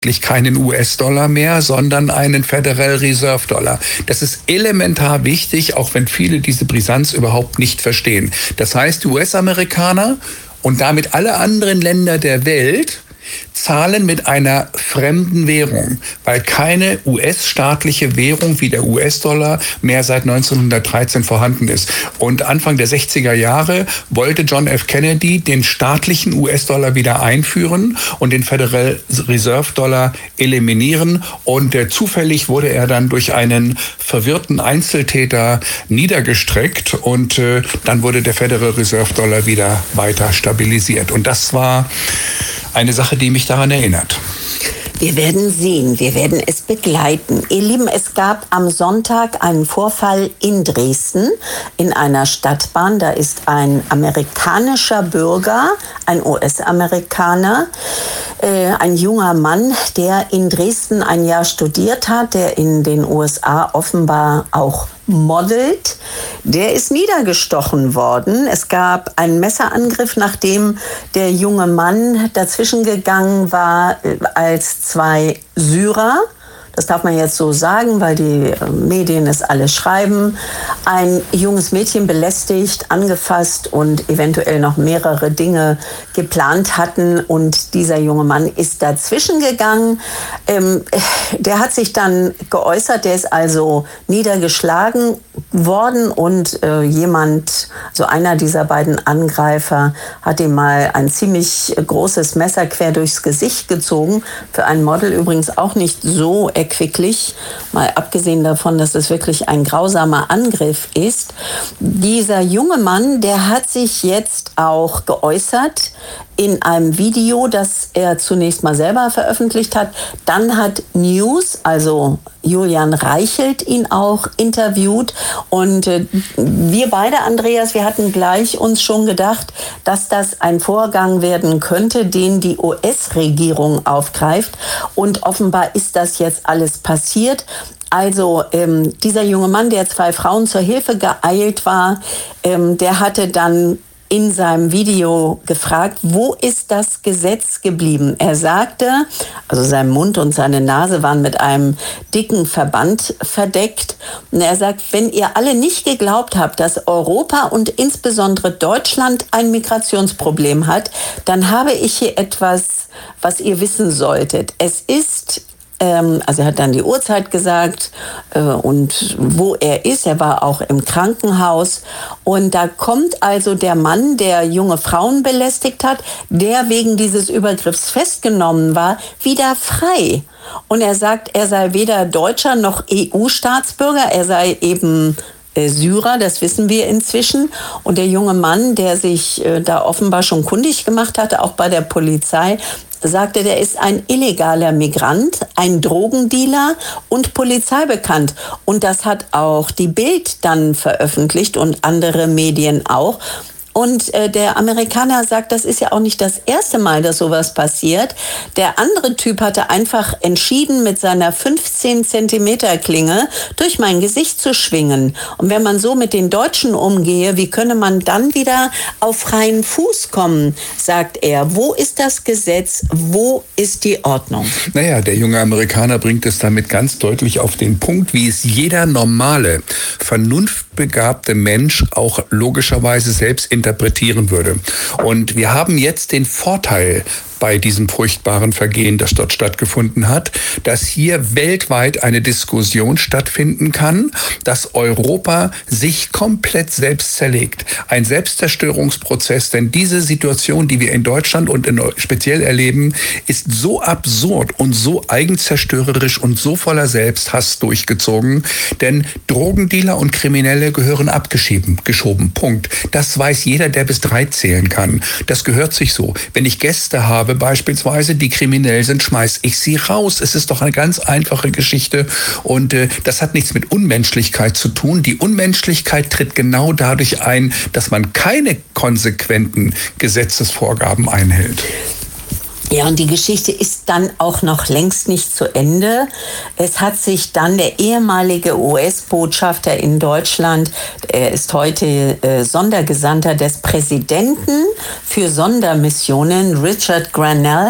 keinen US-Dollar mehr, sondern einen Federal Reserve Dollar. Das ist elementar wichtig, auch wenn viele diese Brisanz überhaupt nicht verstehen. Das heißt, die US-Amerikaner und damit alle anderen Länder der Welt zahlen mit einer fremden Währung, weil keine US-staatliche Währung wie der US-Dollar mehr seit 1913 vorhanden ist. Und Anfang der 60er Jahre wollte John F. Kennedy den staatlichen US-Dollar wieder einführen und den Federal Reserve Dollar eliminieren. Und zufällig wurde er dann durch einen verwirrten Einzeltäter niedergestreckt und dann wurde der Federal Reserve Dollar wieder weiter stabilisiert. Und das war eine Sache, die mich daran erinnert. Wir werden sehen, wir werden es begleiten. Ihr Lieben, es gab am Sonntag einen Vorfall in Dresden in einer Stadtbahn. Da ist ein amerikanischer Bürger, ein US-Amerikaner, ein junger Mann, der in Dresden ein Jahr studiert hat, der in den USA offenbar auch modelt, der ist niedergestochen worden. Es gab einen Messerangriff, nachdem der junge Mann dazwischen gegangen war, als zwei Syrer, das darf man jetzt so sagen, weil die Medien es alle schreiben, ein junges Mädchen belästigt, angefasst und eventuell noch mehrere Dinge geplant hatten. Und dieser junge Mann ist dazwischen gegangen. Der hat sich dann geäußert, der ist also niedergeschlagen worden und so einer dieser beiden Angreifer hat ihm mal ein ziemlich großes Messer quer durchs Gesicht gezogen. Für ein Model übrigens auch nicht so erquicklich, mal abgesehen davon, dass es wirklich ein grausamer Angriff ist. Dieser junge Mann, der hat sich jetzt auch geäußert in einem Video, das er zunächst mal selber veröffentlicht hat. Dann hat News, also Julian Reichelt, ihn auch interviewt. Und wir beide, Andreas, wir hatten gleich uns schon gedacht, dass das ein Vorgang werden könnte, den die US-Regierung aufgreift. Und offenbar ist das jetzt alles passiert. Also dieser junge Mann, der zwei Frauen zur Hilfe geeilt war, der hatte dann in seinem Video gefragt, wo ist das Gesetz geblieben? Er sagte, also sein Mund und seine Nase waren mit einem dicken Verband verdeckt. Und er sagt, wenn ihr alle nicht geglaubt habt, dass Europa und insbesondere Deutschland ein Migrationsproblem hat, dann habe ich hier etwas, was ihr wissen solltet. Es ist also er hat dann die Uhrzeit gesagt und wo er ist. Er war auch im Krankenhaus. Und da kommt also der Mann, der junge Frauen belästigt hat, der wegen dieses Übergriffs festgenommen war, wieder frei. Und er sagt, er sei weder Deutscher noch EU-Staatsbürger. Er sei eben Syrer, das wissen wir inzwischen. Und der junge Mann, der sich da offenbar schon kundig gemacht hatte, auch bei der Polizei, sagte, der ist ein illegaler Migrant, ein Drogendealer und polizeibekannt. Und das hat auch die Bild dann veröffentlicht und andere Medien auch. Und der Amerikaner sagt, das ist ja auch nicht das erste Mal, dass sowas passiert. Der andere Typ hatte einfach entschieden, mit seiner 15 Zentimeter Klinge durch mein Gesicht zu schwingen. Und wenn man so mit den Deutschen umgehe, wie könne man dann wieder auf freien Fuß kommen, sagt er. Wo ist das Gesetz? Wo ist die Ordnung? Naja, der junge Amerikaner bringt es damit ganz deutlich auf den Punkt, wie es jeder normale, vernunftbegabte Mensch auch logischerweise selbst interpretieren würde. Und wir haben jetzt den Vorteil bei diesem furchtbaren Vergehen, das dort stattgefunden hat, dass hier weltweit eine Diskussion stattfinden kann, dass Europa sich komplett selbst zerlegt. Ein Selbstzerstörungsprozess, denn diese Situation, die wir in Deutschland und speziell erleben, ist so absurd und so eigenzerstörerisch und so voller Selbsthass durchgezogen, denn Drogendealer und Kriminelle gehören abgeschoben. Punkt. Das weiß jeder, der bis 3 zählen kann. Das gehört sich so. Wenn ich Gäste habe, beispielsweise, die kriminell sind, schmeiß ich sie raus. Es ist doch eine ganz einfache Geschichte und das hat nichts mit Unmenschlichkeit zu tun. Die Unmenschlichkeit tritt genau dadurch ein, dass man keine konsequenten Gesetzesvorgaben einhält. Ja, und die Geschichte ist dann auch noch längst nicht zu Ende. Es hat sich dann der ehemalige US-Botschafter in Deutschland, er ist heute Sondergesandter des Präsidenten für Sondermissionen, Richard Grenell,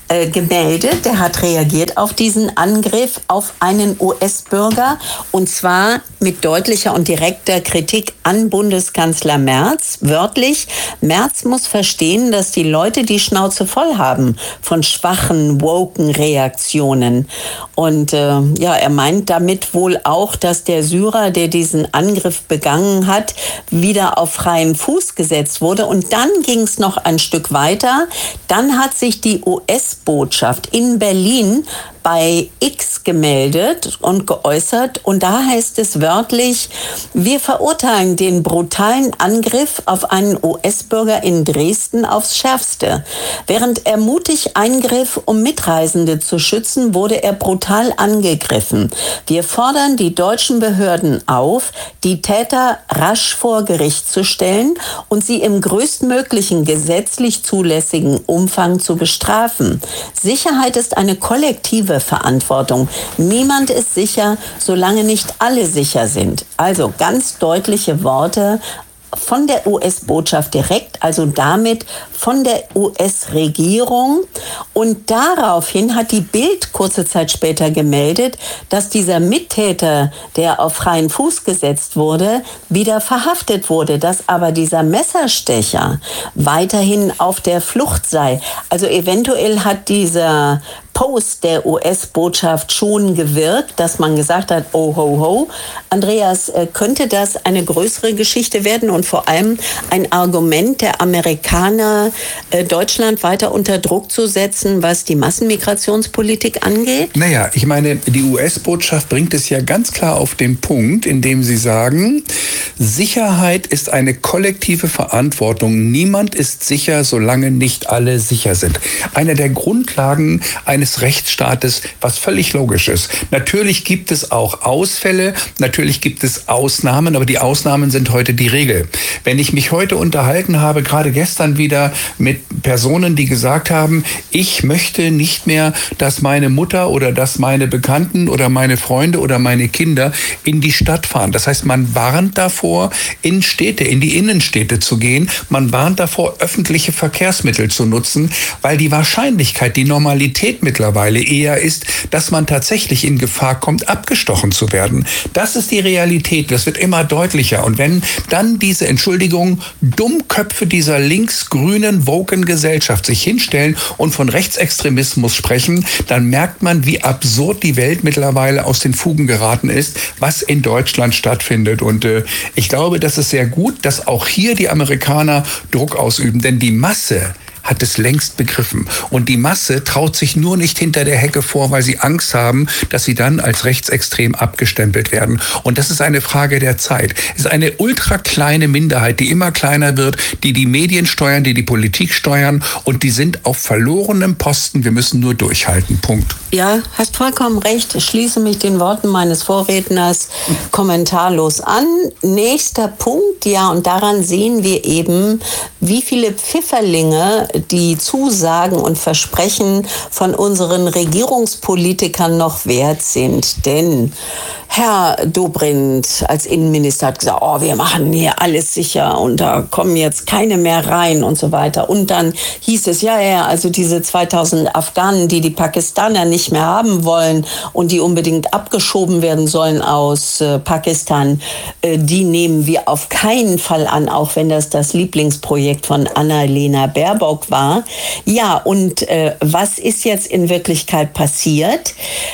gemeldet. Der hat reagiert auf diesen Angriff auf einen US-Bürger, und zwar mit deutlicher und direkter Kritik an Bundeskanzler Merz. Wörtlich: Merz muss verstehen, dass die Leute die Schnauze voll haben von schwachen, woken Reaktionen. Und er meint damit wohl auch, dass der Syrer, der diesen Angriff begangen hat, wieder auf freien Fuß gesetzt wurde. Und dann ging es noch ein Stück weiter. Dann hat sich die US-Botschaft in Berlin bei X gemeldet und geäußert, und da heißt es wörtlich: Wir verurteilen den brutalen Angriff auf einen US-Bürger in Dresden aufs Schärfste. Während er mutig eingriff, um Mitreisende zu schützen, wurde er brutal angegriffen. Wir fordern die deutschen Behörden auf, die Täter rasch vor Gericht zu stellen und sie im größtmöglichen gesetzlich zulässigen Umfang zu bestrafen. Sicherheit ist eine kollektive Verantwortung. Niemand ist sicher, solange nicht alle sicher sind. Also ganz deutliche Worte von der US-Botschaft direkt, also damit von der US-Regierung. Und daraufhin hat die Bild kurze Zeit später gemeldet, dass dieser Mittäter, der auf freien Fuß gesetzt wurde, wieder verhaftet wurde, dass aber dieser Messerstecher weiterhin auf der Flucht sei. Also eventuell hat dieser Post der US-Botschaft schon gewirkt, dass man gesagt hat, oh ho ho. Andreas, könnte das eine größere Geschichte werden und vor allem ein Argument der Amerikaner, Deutschland weiter unter Druck zu setzen, was die Massenmigrationspolitik angeht? Naja, ich meine, die US-Botschaft bringt es ja ganz klar auf den Punkt, indem sie sagen, Sicherheit ist eine kollektive Verantwortung. Niemand ist sicher, solange nicht alle sicher sind. Eine der Grundlagen eines Rechtsstaates, was völlig logisch ist. Natürlich gibt es auch Ausfälle, natürlich gibt es Ausnahmen, aber die Ausnahmen sind heute die Regel. Wenn ich mich heute unterhalten habe, gerade gestern wieder mit Personen, die gesagt haben, ich möchte nicht mehr, dass meine Mutter oder dass meine Bekannten oder meine Freunde oder meine Kinder in die Stadt fahren. Das heißt, man warnt davor, in Städte, in die Innenstädte zu gehen. Man warnt davor, öffentliche Verkehrsmittel zu nutzen, weil die Wahrscheinlichkeit, die Normalität mittlerweile eher ist, dass man tatsächlich in Gefahr kommt, abgestochen zu werden. Das ist die Realität. Das wird immer deutlicher. Und wenn dann diese, Entschuldigung, Dummköpfe dieser linksgrünen, woken Gesellschaft sich hinstellen und von Rechtsextremismus sprechen, dann merkt man, wie absurd die Welt mittlerweile aus den Fugen geraten ist, was in Deutschland stattfindet. Und ich glaube, das ist sehr gut, dass auch hier die Amerikaner Druck ausüben, denn die Masse hat es längst begriffen. Und die Masse traut sich nur nicht hinter der Hecke vor, weil sie Angst haben, dass sie dann als rechtsextrem abgestempelt werden. Und das ist eine Frage der Zeit. Es ist eine ultra kleine Minderheit, die immer kleiner wird, die die Medien steuern, die die Politik steuern, und die sind auf verlorenem Posten. Wir müssen nur durchhalten. Punkt. Ja, hast vollkommen recht. Ich schließe mich den Worten meines Vorredners kommentarlos an. Nächster Punkt, ja, und daran sehen wir eben, wie viele Pfifferlinge die Zusagen und Versprechen von unseren Regierungspolitikern noch wert sind. Denn Herr Dobrindt als Innenminister hat gesagt, wir machen hier alles sicher und da kommen jetzt keine mehr rein und so weiter. Und dann hieß es, also diese 2000 Afghanen, die Pakistaner nicht mehr haben wollen und die unbedingt abgeschoben werden sollen aus Pakistan, die nehmen wir auf keinen Fall an, auch wenn das Lieblingsprojekt von Annalena Baerbock war. Ja, und was ist jetzt in Wirklichkeit passiert?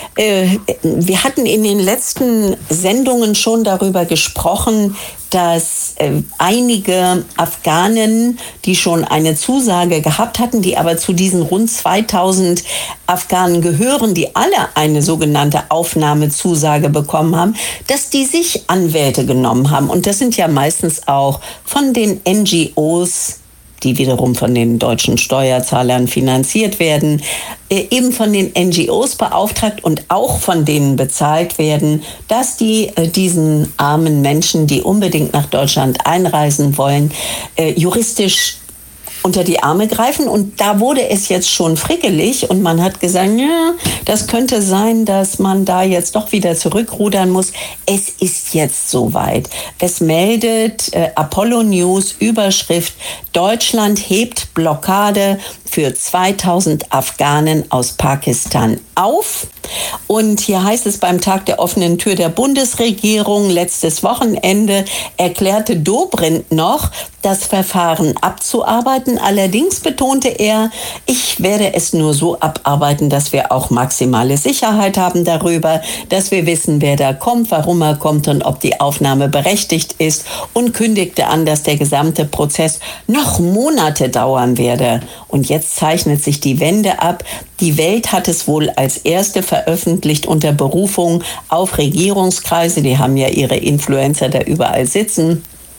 Wir hatten in den letzten Sendungen schon darüber gesprochen, dass einige Afghanen, die schon eine Zusage gehabt hatten, die aber zu diesen rund 2000 Afghanen gehören, die alle eine sogenannte Aufnahmezusage bekommen haben, dass die sich Anwälte genommen haben. Und das sind ja meistens auch von den NGOs, die wiederum von den deutschen Steuerzahlern finanziert werden, eben von den NGOs beauftragt und auch von denen bezahlt werden, dass die diesen armen Menschen, die unbedingt nach Deutschland einreisen wollen, juristisch unter die Arme greifen. Und da wurde es jetzt schon frickelig und man hat gesagt, ja, das könnte sein, dass man da jetzt doch wieder zurückrudern muss. Es ist jetzt soweit. Es meldet Apollo News, Überschrift: Deutschland hebt Blockade für 2000 Afghanen aus Pakistan auf. Und hier heißt es beim Tag der offenen Tür der Bundesregierung letztes Wochenende erklärte Dobrindt noch, das Verfahren abzuarbeiten. Allerdings betonte er, ich werde es nur so abarbeiten, dass wir auch maximale Sicherheit haben darüber, dass wir wissen, wer da kommt, warum er kommt und ob die Aufnahme berechtigt ist, und kündigte an, dass der gesamte Prozess noch Monate dauern werde. Und jetzt zeichnet sich die Wende ab. Die Welt hat es wohl als erste veröffentlicht unter Berufung auf Regierungskreise. Die haben ja ihre Influencer da überall sitzen.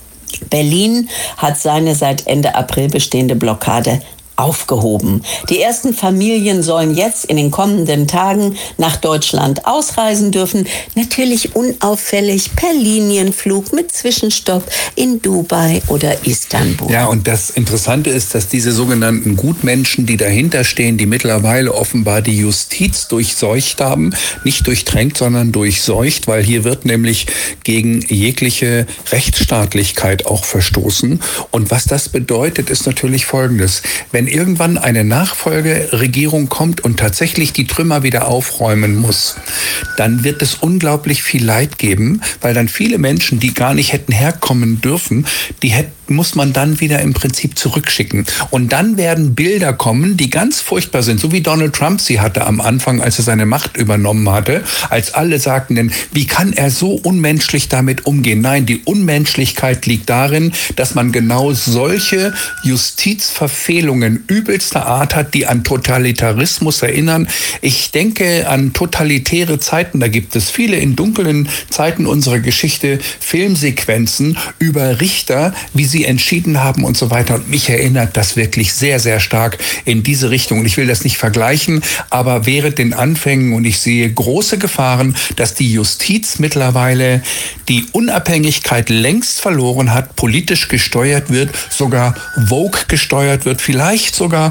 Berlin hat seine seit Ende April bestehende Blockade aufgehoben. Die ersten Familien sollen jetzt in den kommenden Tagen nach Deutschland ausreisen dürfen. Natürlich unauffällig per Linienflug mit Zwischenstopp in Dubai oder Istanbul. Ja, und das Interessante ist, dass diese sogenannten Gutmenschen, die dahinter stehen, die mittlerweile offenbar die Justiz durchseucht haben, nicht durchtränkt, sondern durchseucht, weil hier wird nämlich gegen jegliche Rechtsstaatlichkeit auch verstoßen. Und was das bedeutet, ist natürlich Folgendes. Wenn irgendwann eine Nachfolgeregierung kommt und tatsächlich die Trümmer wieder aufräumen muss, dann wird es unglaublich viel Leid geben, weil dann viele Menschen, die gar nicht hätten herkommen dürfen, muss man dann wieder im Prinzip zurückschicken. Und dann werden Bilder kommen, die ganz furchtbar sind, so wie Donald Trump sie hatte am Anfang, als er seine Macht übernommen hatte, als alle sagten, denn wie kann er so unmenschlich damit umgehen? Nein, die Unmenschlichkeit liegt darin, dass man genau solche Justizverfehlungen übelster Art hat, die an Totalitarismus erinnern. Ich denke an totalitäre Zeiten, da gibt es viele in dunklen Zeiten unserer Geschichte Filmsequenzen über Richter, wie sie entschieden haben und so weiter. Und mich erinnert das wirklich sehr, sehr stark in diese Richtung. Und ich will das nicht vergleichen, aber während den Anfängen, und ich sehe große Gefahren, dass die Justiz mittlerweile die Unabhängigkeit längst verloren hat, politisch gesteuert wird, sogar woke gesteuert wird, vielleicht sogar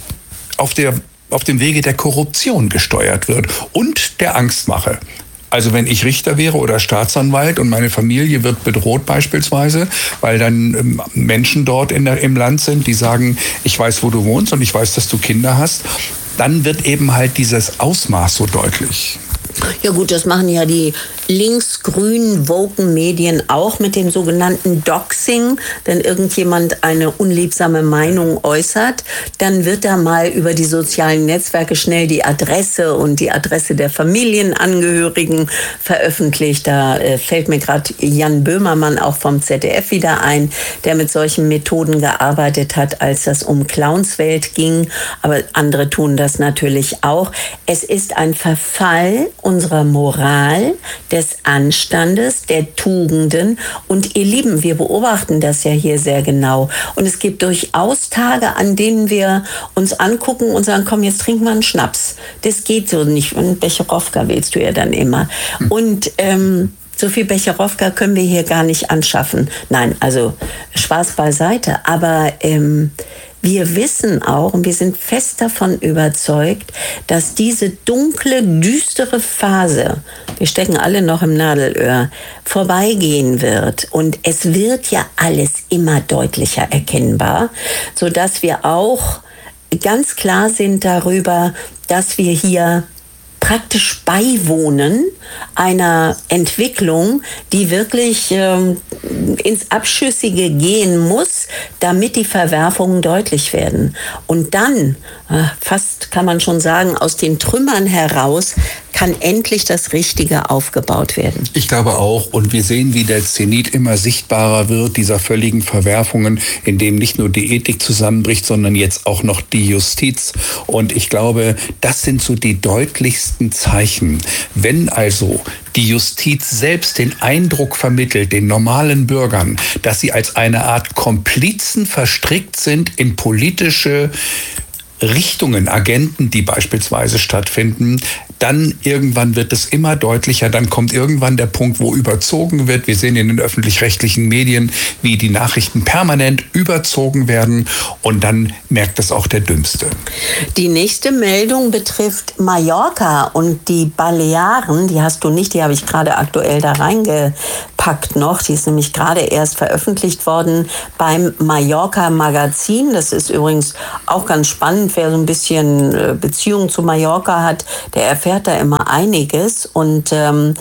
auf dem Wege der Korruption gesteuert wird und der Angstmache. Also wenn ich Richter wäre oder Staatsanwalt und meine Familie wird bedroht beispielsweise, weil dann Menschen dort im Land sind, die sagen, ich weiß, wo du wohnst und ich weiß, dass du Kinder hast, dann wird eben halt dieses Ausmaß so deutlich. Ja gut, das machen ja die linksgrünen, woken Medien auch mit dem sogenannten Doxing. Wenn irgendjemand eine unliebsame Meinung äußert, dann wird da mal über die sozialen Netzwerke schnell die Adresse und die Adresse der Familienangehörigen veröffentlicht. Da fällt mir gerade Jan Böhmermann auch vom ZDF wieder ein, der mit solchen Methoden gearbeitet hat, als das um Clownswelt ging. Aber andere tun das natürlich auch. Es ist ein Verfall unserer Moral, des Anstandes, der Tugenden. Und ihr Lieben, wir beobachten das ja hier sehr genau. Und es gibt durchaus Tage, an denen wir uns angucken und sagen, komm, jetzt trinken wir einen Schnaps. Das geht so nicht. Und Becherowka willst du ja dann immer. Und so viel Becherowka können wir hier gar nicht anschaffen. Nein, also Spaß beiseite. Aber wir wissen auch und wir sind fest davon überzeugt, dass diese dunkle, düstere Phase, wir stecken alle noch im Nadelöhr, vorbeigehen wird. Und es wird ja alles immer deutlicher erkennbar, sodass wir auch ganz klar sind darüber, dass wir hier praktisch beiwohnen einer Entwicklung, die wirklich ins Abschüssige gehen muss, damit die Verwerfungen deutlich werden. Und dann, fast kann man schon sagen, aus den Trümmern heraus kann endlich das Richtige aufgebaut werden. Ich glaube auch. Und wir sehen, wie der Zenit immer sichtbarer wird, dieser völligen Verwerfungen, in dem nicht nur die Ethik zusammenbricht, sondern jetzt auch noch die Justiz. Und ich glaube, das sind so die deutlichsten Zeichen. Wenn also die Justiz selbst den Eindruck vermittelt, den normalen Bürgern, dass sie als eine Art Komplizen verstrickt sind in politische Richtungen, Agenten, die beispielsweise stattfinden, dann irgendwann wird es immer deutlicher, dann kommt irgendwann der Punkt, wo überzogen wird. Wir sehen in den öffentlich-rechtlichen Medien, wie die Nachrichten permanent überzogen werden und dann merkt es auch der Dümmste. Die nächste Meldung betrifft Mallorca und die Balearen, die hast du nicht, die habe ich gerade aktuell da reingepackt. ausgepackt noch. Die ist nämlich gerade erst veröffentlicht worden beim Mallorca Magazin. Das ist übrigens auch ganz spannend. Wer so ein bisschen Beziehung zu Mallorca hat, der erfährt da immer einiges. Und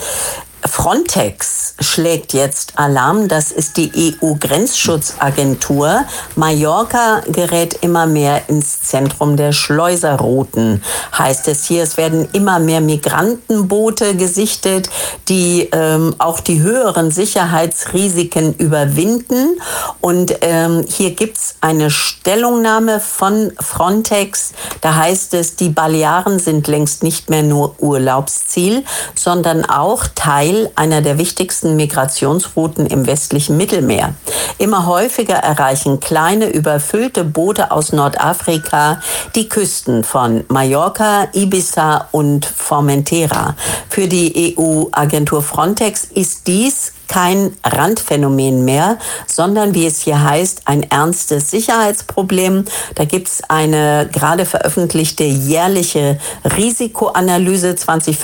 Frontex schlägt jetzt Alarm. Das ist die EU-Grenzschutzagentur. Mallorca gerät immer mehr ins Zentrum der Schleuserrouten, heißt es hier. Es werden immer mehr Migrantenboote gesichtet, die auch die höheren Sicherheitsrisiken überwinden. Und hier gibt's eine Stellungnahme von Frontex. Da heißt es, die Balearen sind längst nicht mehr nur Urlaubsziel, sondern auch Teil einer der wichtigsten Migrationsrouten im westlichen Mittelmeer. Immer häufiger erreichen kleine, überfüllte Boote aus Nordafrika die Küsten von Mallorca, Ibiza und Formentera. Für die EU-Agentur Frontex ist dies kein Randphänomen mehr, sondern, wie es hier heißt, ein ernstes Sicherheitsproblem. Da gibt es eine gerade veröffentlichte jährliche Risikoanalyse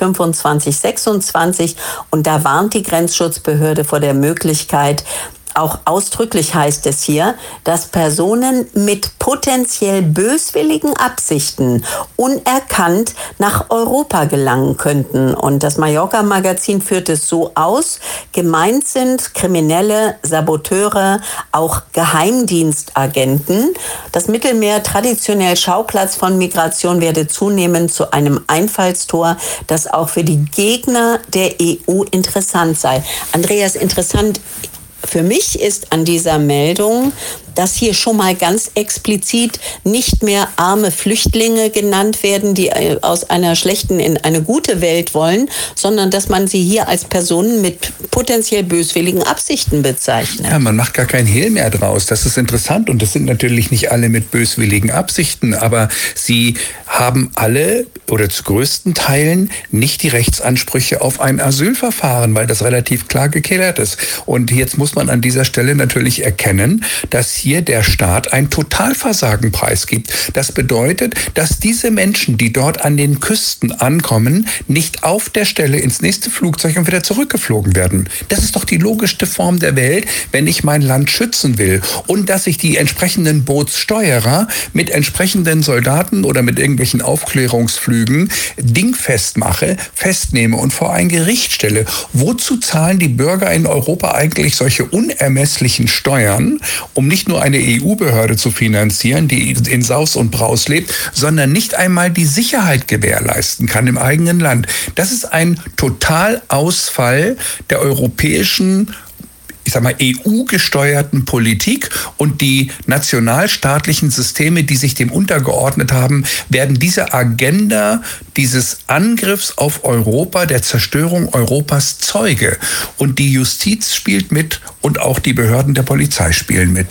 2025-26 und da warnt die Grenzschutzbehörde vor der Möglichkeit, auch ausdrücklich heißt es hier, dass Personen mit potenziell böswilligen Absichten unerkannt nach Europa gelangen könnten. Und das Mallorca-Magazin führt es so aus: Gemeint sind Kriminelle, Saboteure, auch Geheimdienstagenten. Das Mittelmeer, traditionell Schauplatz von Migration, werde zunehmend zu einem Einfallstor, das auch für die Gegner der EU interessant sei. Andreas, interessant für mich ist an dieser Meldung, dass hier schon mal ganz explizit nicht mehr arme Flüchtlinge genannt werden, die aus einer schlechten in eine gute Welt wollen, sondern dass man sie hier als Personen mit potenziell böswilligen Absichten bezeichnet. Ja, man macht gar kein Hehl mehr draus. Das ist interessant und das sind natürlich nicht alle mit böswilligen Absichten, aber sie haben alle oder zu größten Teilen nicht die Rechtsansprüche auf ein Asylverfahren, weil das relativ klar geklärt ist. Und jetzt muss man an dieser Stelle natürlich erkennen, dass hier der Staat ein Totalversagen preisgibt. Das bedeutet, dass diese Menschen, die dort an den Küsten ankommen, nicht auf der Stelle ins nächste Flugzeug und wieder zurückgeflogen werden. Das ist doch die logischste Form der Welt, wenn ich mein Land schützen will. Und dass ich die entsprechenden Bootssteuerer mit entsprechenden Soldaten oder mit irgendwelchen Aufklärungsflügen dingfest mache, festnehme und vor ein Gericht stelle. Wozu zahlen die Bürger in Europa eigentlich solche unermesslichen Steuern, um nicht nur eine EU-Behörde zu finanzieren, die in Saus und Braus lebt, sondern nicht einmal die Sicherheit gewährleisten kann im eigenen Land. Das ist ein Totalausfall der europäischen, ich sag mal, EU-gesteuerten Politik, und die nationalstaatlichen Systeme, die sich dem untergeordnet haben, werden dieser Agenda dieses Angriffs auf Europa, der Zerstörung Europas Zeuge. Und die Justiz spielt mit und auch die Behörden der Polizei spielen mit.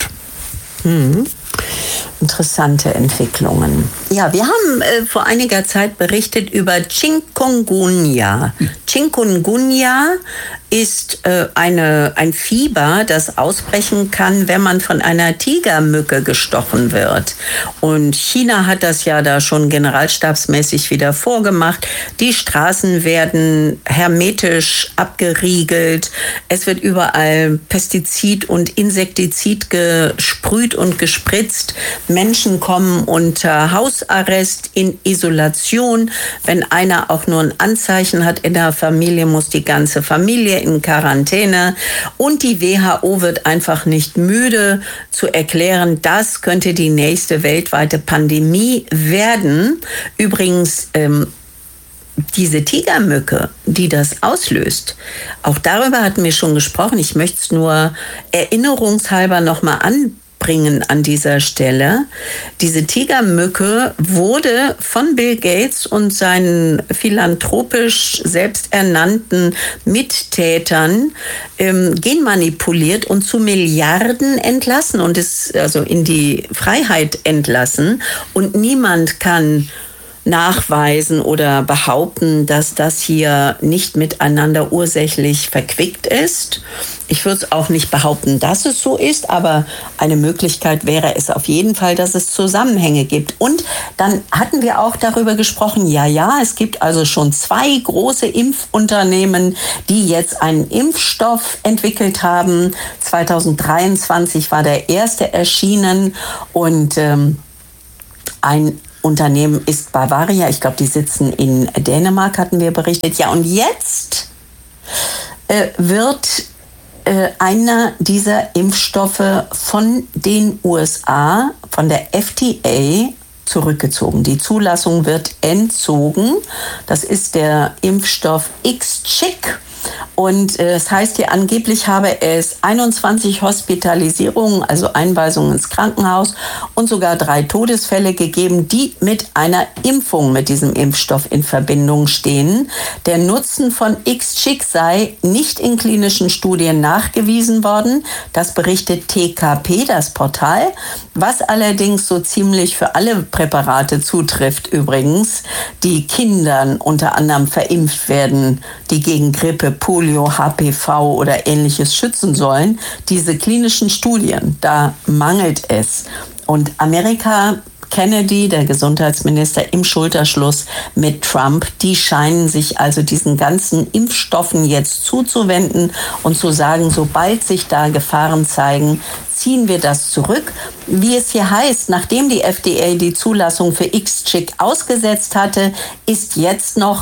Interessante Entwicklungen. Ja, wir haben vor einiger Zeit berichtet über Chikungunya. Chikungunya ist ein Fieber, das ausbrechen kann, wenn man von einer Tigermücke gestochen wird. Und China hat das ja da schon generalstabsmäßig wieder vorgemacht. Die Straßen werden hermetisch abgeriegelt. Es wird überall Pestizid und Insektizid gesprüht und gespritzt. Menschen kommen unter Hausarrest, in Isolation. Wenn einer auch nur ein Anzeichen hat in der Familie, muss die ganze Familie in Quarantäne. Und die WHO wird einfach nicht müde zu erklären, das könnte die nächste weltweite Pandemie werden. Übrigens, diese Tigermücke, die das auslöst, auch darüber hatten wir schon gesprochen. Ich möchte es nur erinnerungshalber nochmal anbringen an dieser Stelle. Diese Tigermücke wurde von Bill Gates und seinen philanthropisch selbsternannten Mittätern genmanipuliert und zu Milliarden entlassen und ist also in die Freiheit entlassen. Und niemand kann nachweisen oder behaupten, dass das hier nicht miteinander ursächlich verquickt ist. Ich würde es auch nicht behaupten, dass es so ist, aber eine Möglichkeit wäre es auf jeden Fall, dass es Zusammenhänge gibt. Und dann hatten wir auch darüber gesprochen, es gibt also schon 2 große Impfunternehmen, die jetzt einen Impfstoff entwickelt haben. 2023 war der erste erschienen und ein Unternehmen ist Bavaria. Ich glaube, die sitzen in Dänemark, hatten wir berichtet. Ja, und jetzt wird einer dieser Impfstoffe von den USA, von der FDA, zurückgezogen. Die Zulassung wird entzogen. Das ist der Impfstoff IXCHIQ. Und es heißt hier, angeblich habe es 21 Hospitalisierungen, also Einweisungen ins Krankenhaus und sogar 3 Todesfälle gegeben, die mit einer Impfung mit diesem Impfstoff in Verbindung stehen. Der Nutzen von IXCHIQ sei nicht in klinischen Studien nachgewiesen worden. Das berichtet TKP, das Portal, was allerdings so ziemlich für alle Präparate zutrifft übrigens, die Kindern unter anderem verimpft werden, die gegen Grippe, Polio, HPV oder Ähnliches schützen sollen. Diese klinischen Studien, da mangelt es. Und Amerika, Kennedy, der Gesundheitsminister, im Schulterschluss mit Trump, die scheinen sich also diesen ganzen Impfstoffen jetzt zuzuwenden und zu sagen, sobald sich da Gefahren zeigen, ziehen wir das zurück. Wie es hier heißt, nachdem die FDA die Zulassung für IXCHIQ ausgesetzt hatte, ist jetzt noch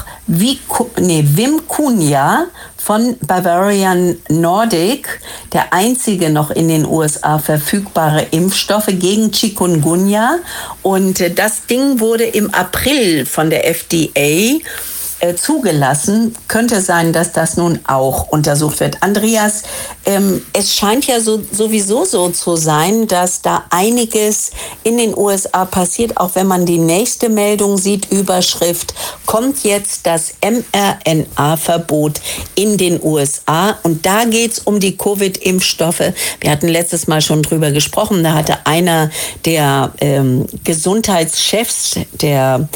Vimkunya von Bavarian Nordic der einzige noch in den USA verfügbare Impfstoffe gegen Chikungunya. Und das Ding wurde im April von der FDA zugelassen. Könnte sein, dass das nun auch untersucht wird. Andreas, es scheint ja sowieso so zu sein, dass da einiges in den USA passiert, auch wenn man die nächste Meldung sieht, Überschrift, kommt jetzt das mRNA-Verbot in den USA. Und da geht es um die Covid-Impfstoffe. Wir hatten letztes Mal schon drüber gesprochen. Da hatte einer der Gesundheitschefs, der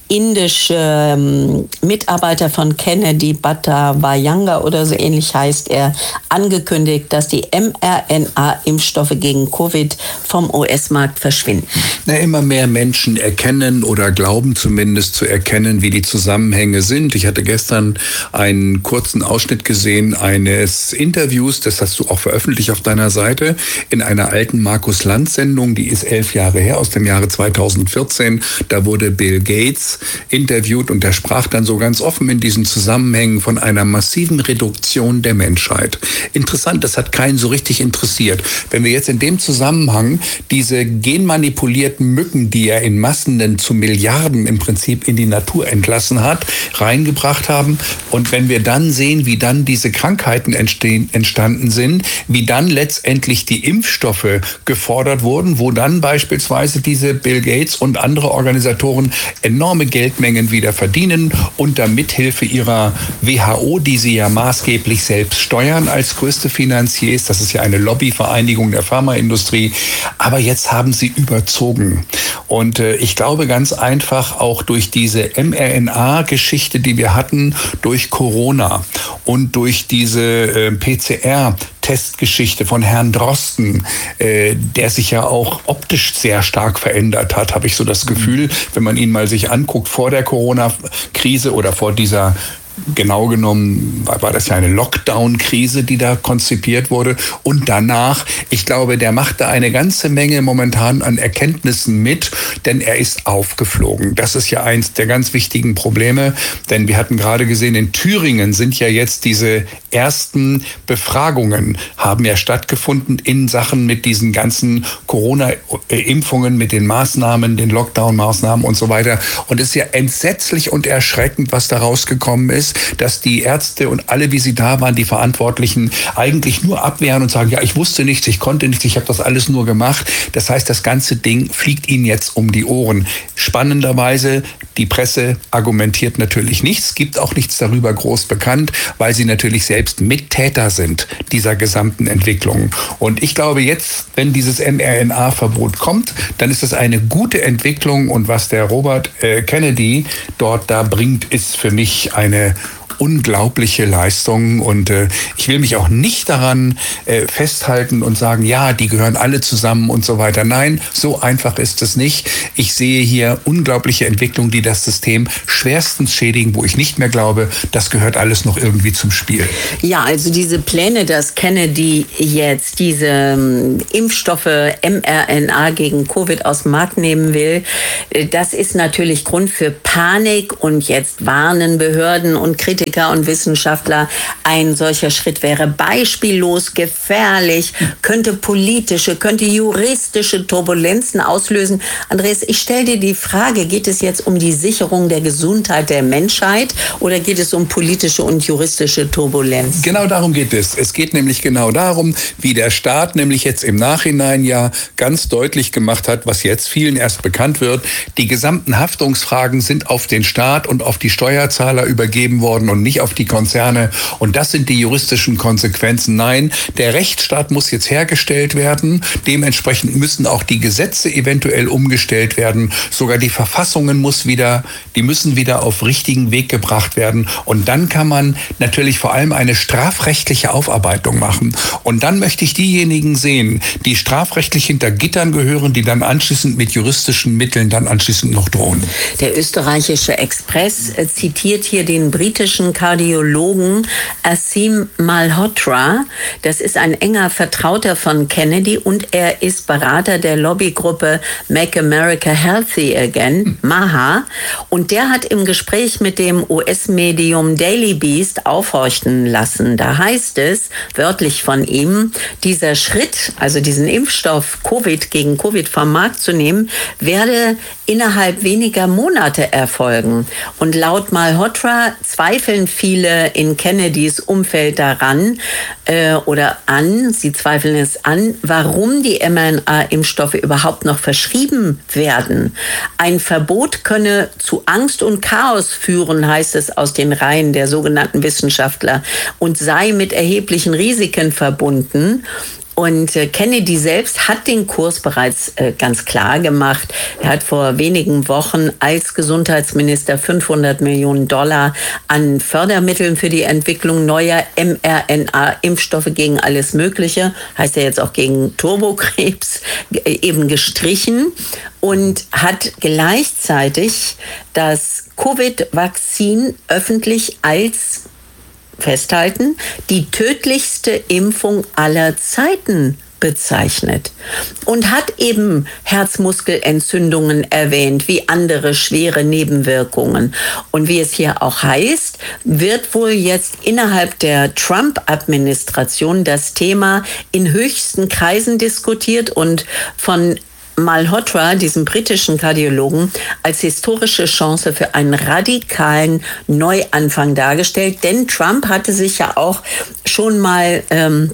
indische Mitarbeiter von Kennedy, Bhatta Vajanga oder so ähnlich heißt er, angekündigt, dass die mRNA-Impfstoffe gegen Covid vom US-Markt verschwinden. Immer mehr Menschen erkennen oder glauben zumindest zu erkennen, wie die Zusammenhänge sind. Ich hatte gestern einen kurzen Ausschnitt gesehen eines Interviews, das hast du auch veröffentlicht auf deiner Seite, in einer alten Markus-Lanz-Sendung, die ist 11 Jahre her, aus dem Jahre 2014. Da wurde Bill Gates interviewt und der sprach dann so ganz offen in diesen Zusammenhängen von einer massiven Reduktion der Menschheit. Interessant, das hat keinen so richtig interessiert. Wenn wir jetzt in dem Zusammenhang diese genmanipulierten Mücken, die er in Massen zu Milliarden im Prinzip in die Natur entlassen hat, reingebracht haben und wenn wir dann sehen, wie dann diese Krankheiten entstanden sind, wie dann letztendlich die Impfstoffe gefordert wurden, wo dann beispielsweise diese Bill Gates und andere Organisatoren enorme Geldmengen wieder verdienen unter Mithilfe ihrer WHO, die sie ja maßgeblich selbst steuern als größte Finanziers. Das ist ja eine Lobbyvereinigung der Pharmaindustrie. Aber jetzt haben sie überzogen. Und ich glaube ganz einfach auch durch diese mRNA-Geschichte, die wir hatten, durch Corona und durch diese PCR-Testgeschichte von Herrn Drosten, der sich ja auch optisch sehr stark verändert hat, habe ich so das Gefühl, wenn man ihn mal sich anguckt vor der Corona-Krise oder vor dieser, genau genommen war das ja eine Lockdown-Krise, die da konzipiert wurde. Und danach, ich glaube, der macht da eine ganze Menge momentan an Erkenntnissen mit, denn er ist aufgeflogen. Das ist ja eins der ganz wichtigen Probleme, denn wir hatten gerade gesehen, in Thüringen sind ja jetzt diese ersten Befragungen, haben ja stattgefunden in Sachen mit diesen ganzen Corona-Impfungen, mit den Maßnahmen, den Lockdown-Maßnahmen und so weiter. Und es ist ja entsetzlich und erschreckend, was da rausgekommen ist, dass die Ärzte und alle, wie sie da waren, die Verantwortlichen, eigentlich nur abwehren und sagen, ja, ich wusste nichts, ich konnte nichts, ich habe das alles nur gemacht. Das heißt, das ganze Ding fliegt ihnen jetzt um die Ohren. Spannenderweise, die Presse argumentiert natürlich nichts, gibt auch nichts darüber groß bekannt, weil sie natürlich selbst selbst Mittäter sind dieser gesamten Entwicklung. Und ich glaube jetzt, wenn dieses mRNA-Verbot kommt, dann ist es eine gute Entwicklung. Und was der Robert Kennedy dort da bringt, ist für mich eine unglaubliche Leistung, und ich will mich auch nicht daran festhalten und sagen, ja, die gehören alle zusammen und so weiter. Nein, so einfach ist es nicht. Ich sehe hier unglaubliche Entwicklungen, die das System schwerstens schädigen, wo ich nicht mehr glaube, das gehört alles noch irgendwie zum Spiel. Ja, also diese Pläne, dass Kennedy jetzt diese Impfstoffe mRNA gegen Covid aus dem Markt nehmen will, das ist natürlich Grund für Panik, und jetzt warnen Behörden und Kritiker und Wissenschaftler, ein solcher Schritt wäre beispiellos gefährlich, könnte politische, könnte juristische Turbulenzen auslösen. Andreas, ich stelle dir die Frage, geht es jetzt um die Sicherung der Gesundheit der Menschheit oder geht es um politische und juristische Turbulenz? Genau darum geht es. Es geht nämlich genau darum, wie der Staat nämlich jetzt im Nachhinein ja ganz deutlich gemacht hat, was jetzt vielen erst bekannt wird. Die gesamten Haftungsfragen sind auf den Staat und auf die Steuerzahler übergeben worden und nicht auf die Konzerne. Und das sind die juristischen Konsequenzen. Nein, der Rechtsstaat muss jetzt hergestellt werden. Dementsprechend müssen auch die Gesetze eventuell umgestellt werden. Sogar die Verfassungen müssen wieder auf richtigen Weg gebracht werden. Und dann kann man natürlich vor allem eine strafrechtliche Aufarbeitung machen. Und dann möchte ich diejenigen sehen, die strafrechtlich hinter Gittern gehören, die dann anschließend mit juristischen Mitteln dann anschließend noch drohen. Der österreichische Express zitiert hier den britischen Kardiologen Asim Malhotra. Das ist ein enger Vertrauter von Kennedy und er ist Berater der Lobbygruppe Make America Healthy Again, MAHA. Und der hat im Gespräch mit dem US-Medium Daily Beast aufhorchen lassen. Da heißt es, wörtlich von ihm, dieser Schritt, also diesen Impfstoff gegen Covid vom Markt zu nehmen, werde innerhalb weniger Monate erfolgen. Und laut Malhotra zweifeln viele in Kennedys Umfeld daran sie zweifeln es an, warum die mRNA-Impfstoffe überhaupt noch verschrieben werden. Ein Verbot könne zu Angst und Chaos führen, heißt es aus den Reihen der sogenannten Wissenschaftler, und sei mit erheblichen Risiken verbunden. Und Kennedy selbst hat den Kurs bereits ganz klar gemacht. Er hat vor wenigen Wochen als Gesundheitsminister $500 Millionen an Fördermitteln für die Entwicklung neuer mRNA-Impfstoffe gegen alles Mögliche, heißt ja jetzt auch gegen Turbokrebs, eben gestrichen, und hat gleichzeitig das Covid-Vakzin öffentlich als festhalten, die tödlichste Impfung aller Zeiten bezeichnet und hat eben Herzmuskelentzündungen erwähnt, wie andere schwere Nebenwirkungen. Und wie es hier auch heißt, wird wohl jetzt innerhalb der Trump-Administration das Thema in höchsten Kreisen diskutiert und von Malhotra, diesem britischen Kardiologen, als historische Chance für einen radikalen Neuanfang dargestellt. Denn Trump hatte sich ja auch schon mal,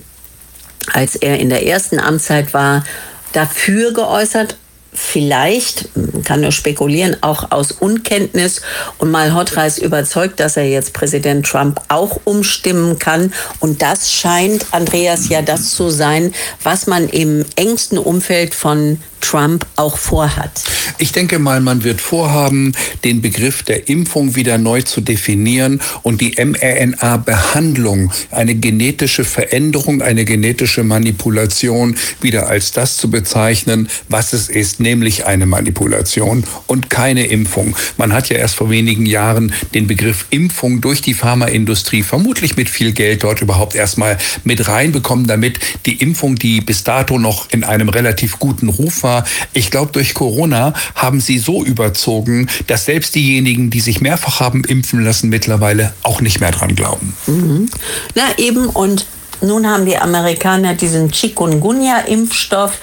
als er in der ersten Amtszeit war, dafür geäußert, vielleicht, kann nur spekulieren, auch aus Unkenntnis. Und Malhotra ist überzeugt, dass er jetzt Präsident Trump auch umstimmen kann. Und das scheint, Andreas, ja das zu sein, was man im engsten Umfeld von Trump auch vorhat. Ich denke mal, man wird vorhaben, den Begriff der Impfung wieder neu zu definieren und die mRNA-Behandlung, eine genetische Veränderung, eine genetische Manipulation wieder als das zu bezeichnen, was es ist, nämlich eine Manipulation und keine Impfung. Man hat ja erst vor wenigen Jahren den Begriff Impfung durch die Pharmaindustrie, vermutlich mit viel Geld dort überhaupt erstmal mit reinbekommen, damit die Impfung, die bis dato noch in einem relativ guten Ruf war, ich glaube, durch Corona haben sie so überzogen, dass selbst diejenigen, die sich mehrfach haben impfen lassen, mittlerweile auch nicht mehr dran glauben. Mhm. Na eben, und nun haben die Amerikaner diesen Chikungunya-Impfstoff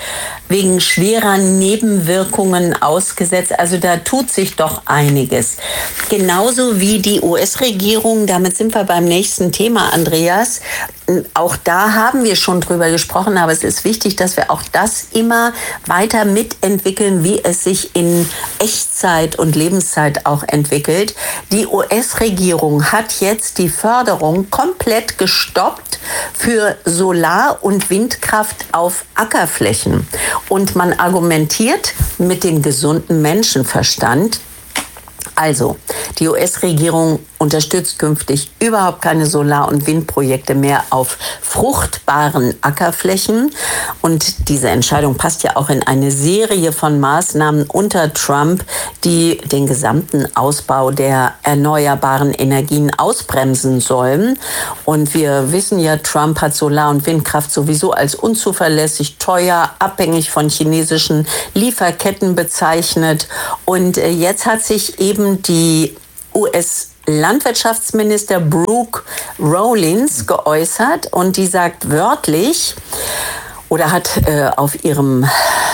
wegen schwerer Nebenwirkungen ausgesetzt. Also da tut sich doch einiges. Genauso wie die US-Regierung, damit sind wir beim nächsten Thema, Andreas. Auch da haben wir schon drüber gesprochen, aber es ist wichtig, dass wir auch das immer weiter mitentwickeln, wie es sich in Echtzeit und Lebenszeit auch entwickelt. Die US-Regierung hat jetzt die Förderung komplett gestoppt für Solar- und Windkraft auf Ackerflächen. Und man argumentiert mit dem gesunden Menschenverstand. Also, die US-Regierung unterstützt künftig überhaupt keine Solar- und Windprojekte mehr auf fruchtbaren Ackerflächen. Und diese Entscheidung passt ja auch in eine Serie von Maßnahmen unter Trump, die den gesamten Ausbau der erneuerbaren Energien ausbremsen sollen. Und wir wissen ja, Trump hat Solar- und Windkraft sowieso als unzuverlässig, teuer, abhängig von chinesischen Lieferketten bezeichnet. Und jetzt hat sich eben die US-Landwirtschaftsminister Brooke Rollins geäußert und die sagt wörtlich oder hat auf ihrem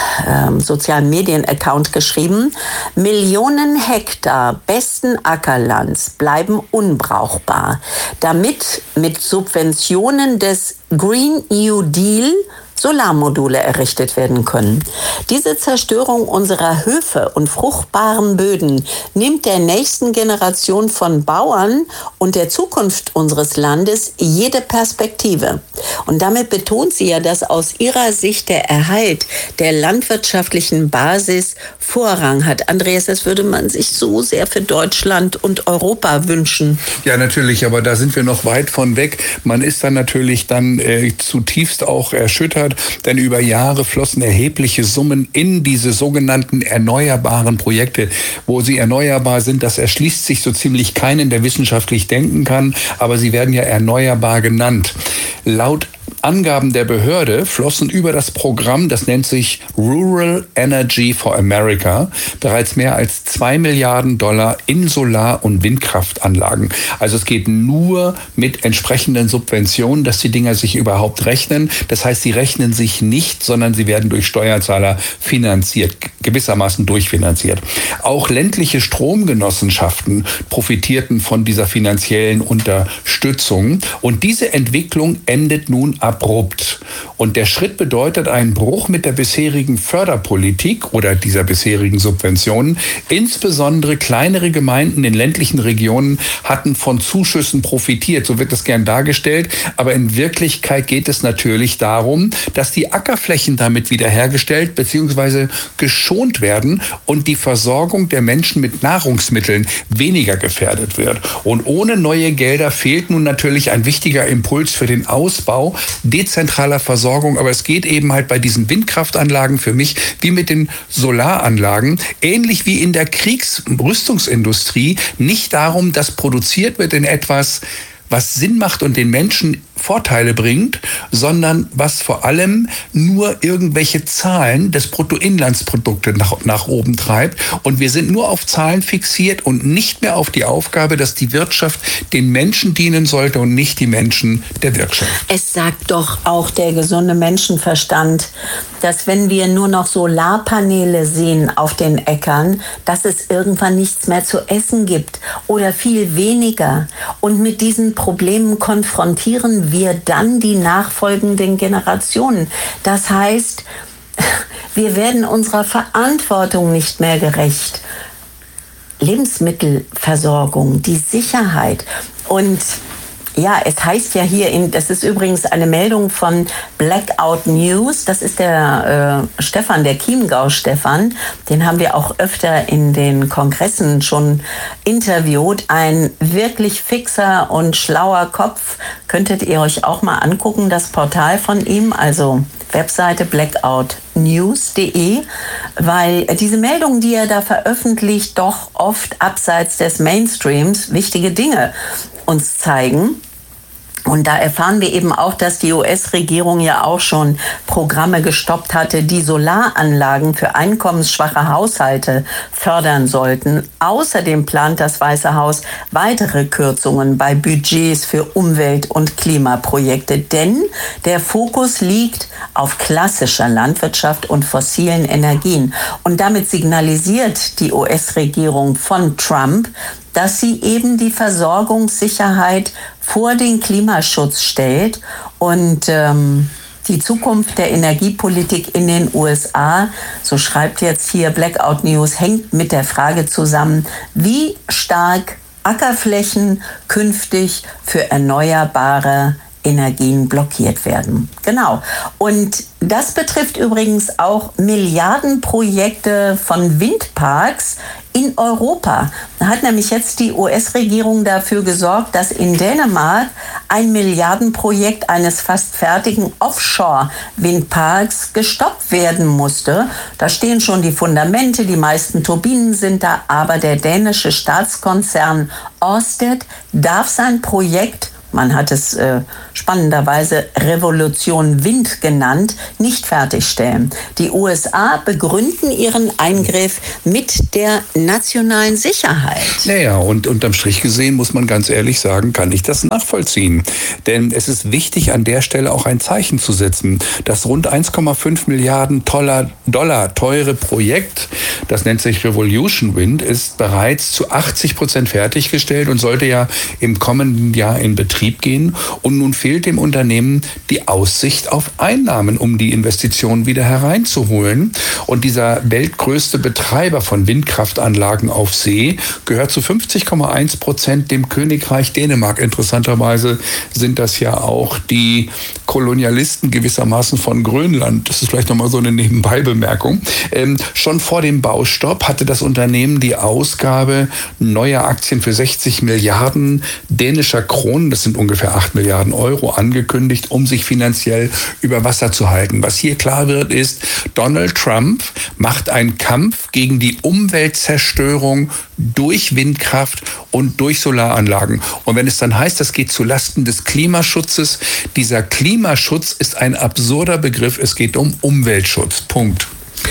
sozialen Medien-Account geschrieben, Millionen Hektar besten Ackerlands bleiben unbrauchbar, damit mit Subventionen des Green New Deal Solarmodule errichtet werden können. Diese Zerstörung unserer Höfe und fruchtbaren Böden nimmt der nächsten Generation von Bauern und der Zukunft unseres Landes jede Perspektive. Und damit betont sie ja, dass aus ihrer Sicht der Erhalt der landwirtschaftlichen Basis Vorrang hat. Andreas, das würde man sich so sehr für Deutschland und Europa wünschen. Ja, natürlich, aber da sind wir noch weit von weg. Man ist dann natürlich zutiefst auch erschüttert, denn über Jahre flossen erhebliche Summen in diese sogenannten erneuerbaren Projekte. Wo sie erneuerbar sind, das erschließt sich so ziemlich keinen, der wissenschaftlich denken kann, aber sie werden ja erneuerbar genannt. Laut Angaben der Behörde flossen über das Programm, das nennt sich Rural Energy for America, bereits mehr als $2 Milliarden in Solar- und Windkraftanlagen. Also es geht nur mit entsprechenden Subventionen, dass die Dinger sich überhaupt rechnen. Das heißt, sie rechnen sich nicht, sondern sie werden durch Steuerzahler finanziert, gewissermaßen durchfinanziert. Auch ländliche Stromgenossenschaften profitierten von dieser finanziellen Unterstützung. Und diese Entwicklung endet nun abrupt. Und der Schritt bedeutet einen Bruch mit der bisherigen Förderpolitik oder dieser bisherigen Subventionen. Insbesondere kleinere Gemeinden in ländlichen Regionen hatten von Zuschüssen profitiert. So wird es gern dargestellt. Aber in Wirklichkeit geht es natürlich darum, dass die Ackerflächen damit wiederhergestellt bzw. geschont werden und die Versorgung der Menschen mit Nahrungsmitteln weniger gefährdet wird. Und ohne neue Gelder fehlt nun natürlich ein wichtiger Impuls für den Ausbau dezentraler Versorgung, aber es geht eben halt bei diesen Windkraftanlagen für mich wie mit den Solaranlagen, ähnlich wie in der Kriegsrüstungsindustrie, nicht darum, dass produziert wird in etwas, was Sinn macht und den Menschen Vorteile bringt, sondern was vor allem nur irgendwelche Zahlen des Bruttoinlandsproduktes nach oben treibt. Und wir sind nur auf Zahlen fixiert und nicht mehr auf die Aufgabe, dass die Wirtschaft den Menschen dienen sollte und nicht die Menschen der Wirtschaft. Es sagt doch auch der gesunde Menschenverstand, dass wenn wir nur noch Solarpaneele sehen auf den Äckern, dass es irgendwann nichts mehr zu essen gibt oder viel weniger. Und mit diesen Problemen konfrontieren wir dann die nachfolgenden Generationen. Das heißt, wir werden unserer Verantwortung nicht mehr gerecht. Lebensmittelversorgung, die Sicherheit und ja, es heißt ja hier, das ist übrigens eine Meldung von Blackout News, das ist der Stefan, der Chiemgau-Stefan, den haben wir auch öfter in den Kongressen schon interviewt, ein wirklich fixer und schlauer Kopf, könntet ihr euch auch mal angucken, das Portal von ihm, also Webseite blackoutnews.de, weil diese Meldungen, die er da veröffentlicht, doch oft abseits des Mainstreams wichtige Dinge uns zeigen. Und da erfahren wir eben auch, dass die US-Regierung ja auch schon Programme gestoppt hatte, die Solaranlagen für einkommensschwache Haushalte fördern sollten. Außerdem plant das Weiße Haus weitere Kürzungen bei Budgets für Umwelt- und Klimaprojekte. Denn der Fokus liegt auf klassischer Landwirtschaft und fossilen Energien. Und damit signalisiert die US-Regierung von Trump, dass sie eben die Versorgungssicherheit vor den Klimaschutz stellt und die Zukunft der Energiepolitik in den USA, so schreibt jetzt hier Blackout News, hängt mit der Frage zusammen, wie stark Ackerflächen künftig für erneuerbare Energien blockiert werden. Genau. Und das betrifft übrigens auch Milliardenprojekte von Windparks in Europa. Da hat nämlich jetzt die US-Regierung dafür gesorgt, dass in Dänemark ein Milliardenprojekt eines fast fertigen Offshore-Windparks gestoppt werden musste. Da stehen schon die Fundamente, die meisten Turbinen sind da, aber der dänische Staatskonzern Ørsted darf sein Projekt, man hat es spannenderweise Revolution Wind genannt, nicht fertigstellen. Die USA begründen ihren Eingriff mit der nationalen Sicherheit. Naja, und unterm Strich gesehen muss man ganz ehrlich sagen, kann ich das nachvollziehen. Denn es ist wichtig, an der Stelle auch ein Zeichen zu setzen. Das rund 1,5 Milliarden Dollar teure Projekt, das nennt sich Revolution Wind, ist bereits zu 80% fertiggestellt und sollte ja im kommenden Jahr in Betrieb gehen. Und nun fehlt dem Unternehmen die Aussicht auf Einnahmen, um die Investitionen wieder hereinzuholen. Und dieser weltgrößte Betreiber von Windkraftanlagen auf See gehört zu 50,1% dem Königreich Dänemark. Interessanterweise sind das ja auch die Kolonialisten gewissermaßen von Grönland. Das ist vielleicht nochmal so eine Nebenbeibemerkung. Schon vor dem Baustopp hatte das Unternehmen die Ausgabe neuer Aktien für 60 Milliarden dänischer Kronen, das sind ungefähr 8 Milliarden Euro, angekündigt, um sich finanziell über Wasser zu halten. Was hier klar wird, ist, Donald Trump macht einen Kampf gegen die Umweltzerstörung durch Windkraft und durch Solaranlagen. Und wenn es dann heißt, das geht zu Lasten des Klimaschutzes, dieser Klimaschutz ist ein absurder Begriff. Es geht um Umweltschutz. Punkt.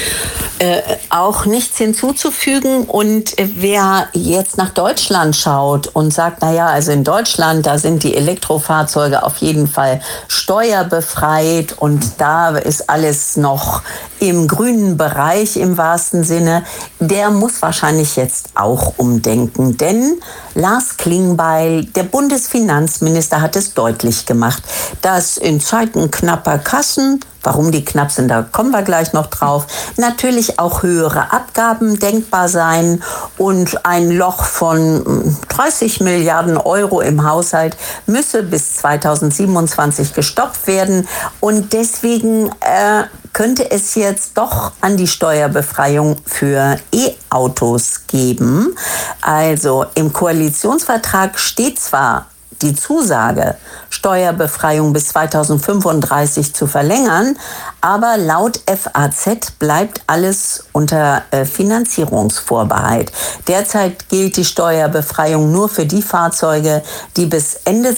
Auch nichts hinzuzufügen. Und wer jetzt nach Deutschland schaut und sagt, naja, also in Deutschland, da sind die Elektrofahrzeuge auf jeden Fall steuerbefreit und da ist alles noch im grünen Bereich im wahrsten Sinne, der muss wahrscheinlich jetzt auch umdenken. Denn Lars Klingbeil, der Bundesfinanzminister, hat es deutlich gemacht, dass in Zeiten knapper Kassen, warum die knapp sind, da kommen wir gleich noch drauf, natürlich auch höhere Abgaben denkbar sein und ein Loch von 30 Milliarden Euro im Haushalt müsse bis 2027 gestoppt werden. Und deswegen könnte es jetzt doch an die Steuerbefreiung für E-Autos geben. Also im Koalitionsvertrag steht zwar die Zusage, Steuerbefreiung bis 2035 zu verlängern, aber laut FAZ bleibt alles unter Finanzierungsvorbehalt. Derzeit gilt die Steuerbefreiung nur für die Fahrzeuge, die bis Ende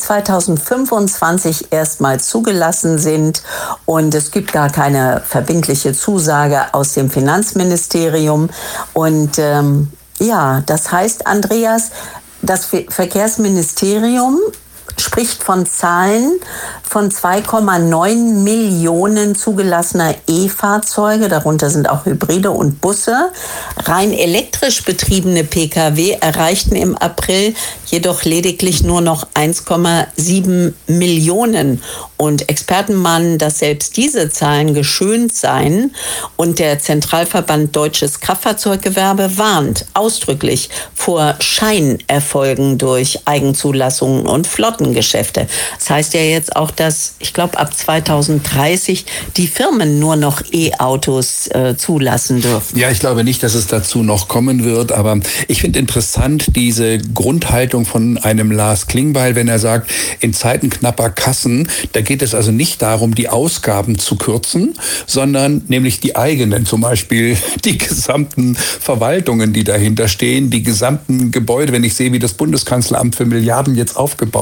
2025 erstmal zugelassen sind, und es gibt gar keine verbindliche Zusage aus dem Finanzministerium. Und ja, das heißt, Andreas, das Verkehrsministerium spricht von Zahlen von 2,9 Millionen zugelassener E-Fahrzeuge, darunter sind auch Hybride und Busse. Rein elektrisch betriebene Pkw erreichten im April jedoch lediglich nur noch 1,7 Millionen. Und Experten mahnen, dass selbst diese Zahlen geschönt seien. Und der Zentralverband Deutsches Kraftfahrzeuggewerbe warnt ausdrücklich vor Scheinerfolgen durch Eigenzulassungen und Flottengeschäfte. Das heißt ja jetzt auch, dass, ich glaube, ab 2030 die Firmen nur noch E-Autos zulassen dürfen. Ja, ich glaube nicht, dass es dazu noch kommen wird, aber ich finde interessant diese Grundhaltung von einem Lars Klingbeil, wenn er sagt, in Zeiten knapper Kassen, da geht es also nicht darum, die Ausgaben zu kürzen, sondern nämlich die eigenen, zum Beispiel die gesamten Verwaltungen, die dahinter stehen, die gesamten Gebäude, wenn ich sehe, wie das Bundeskanzleramt für Milliarden jetzt aufgebaut wird und neu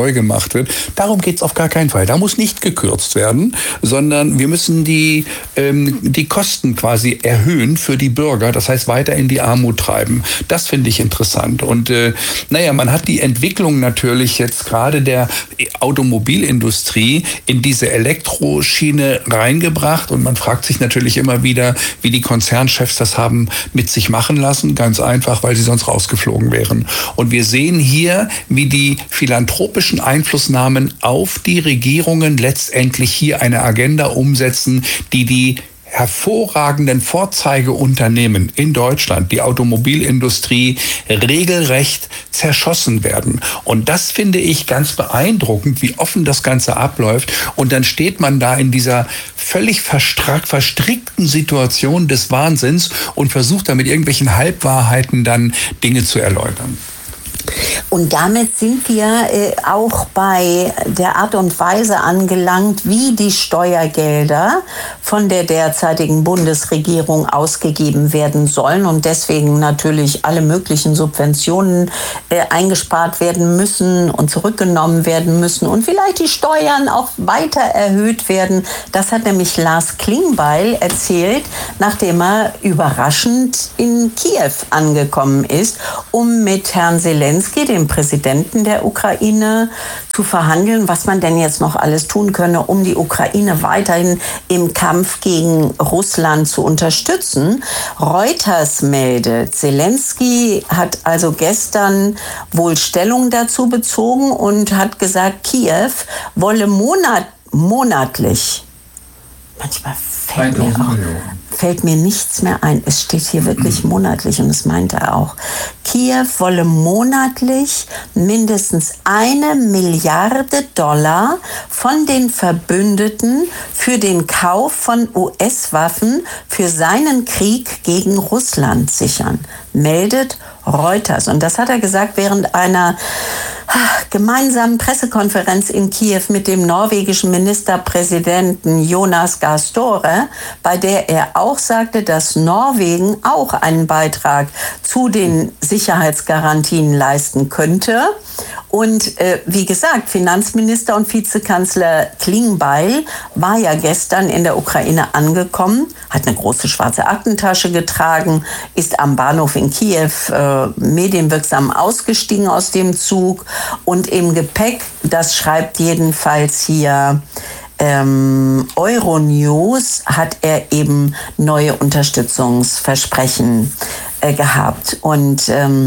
neu gemacht wird. Darum geht es auf gar keinen Fall. Da muss nicht gekürzt werden, sondern wir müssen die Kosten quasi erhöhen für die Bürger, das heißt weiter in die Armut treiben. Das finde ich interessant. Und man hat die Entwicklung natürlich jetzt gerade der Automobilindustrie in diese Elektroschiene reingebracht und man fragt sich natürlich immer wieder, wie die Konzernchefs das haben mit sich machen lassen. Ganz einfach, weil sie sonst rausgeflogen wären. Und wir sehen hier, wie die philanthropischen Einflussnahmen auf die Regierungen letztendlich hier eine Agenda umsetzen, die hervorragenden Vorzeigeunternehmen in Deutschland, die Automobilindustrie, regelrecht zerschossen werden. Und das finde ich ganz beeindruckend, wie offen das Ganze abläuft. Und dann steht man da in dieser völlig verstrickten Situation des Wahnsinns und versucht da mit irgendwelchen Halbwahrheiten dann Dinge zu erläutern. Und damit sind wir auch bei der Art und Weise angelangt, wie die Steuergelder von der derzeitigen Bundesregierung ausgegeben werden sollen und deswegen natürlich alle möglichen Subventionen eingespart werden müssen und zurückgenommen werden müssen und vielleicht die Steuern auch weiter erhöht werden. Das hat nämlich Lars Klingbeil erzählt, nachdem er überraschend in Kiew angekommen ist, um mit Herrn Zelensky, dem Präsidenten der Ukraine, zu verhandeln, was man denn jetzt noch alles tun könne, um die Ukraine weiterhin im Kampf gegen Russland zu unterstützen. Reuters meldet, Zelensky hat also gestern wohl Stellung dazu bezogen und hat gesagt, Kiew wolle monatlich, manchmal fällt mir nichts mehr ein. Es steht hier wirklich monatlich und das meint er auch. Kiew wolle monatlich mindestens $1 Milliarde von den Verbündeten für den Kauf von US-Waffen für seinen Krieg gegen Russland sichern, meldet Reuters. Und das hat er gesagt während einer gemeinsamen Pressekonferenz in Kiew mit dem norwegischen Ministerpräsidenten Jonas Gahr Støre, bei der er auch sagte, dass Norwegen auch einen Beitrag zu den Sicherheitsgarantien leisten könnte. Und wie gesagt, Finanzminister und Vizekanzler Klingbeil war ja gestern in der Ukraine angekommen, hat eine große schwarze Aktentasche getragen, ist am Bahnhof in Kiew medienwirksam ausgestiegen aus dem Zug und im Gepäck, das schreibt jedenfalls hier Euronews, hat er eben neue Unterstützungsversprechen gehabt. Und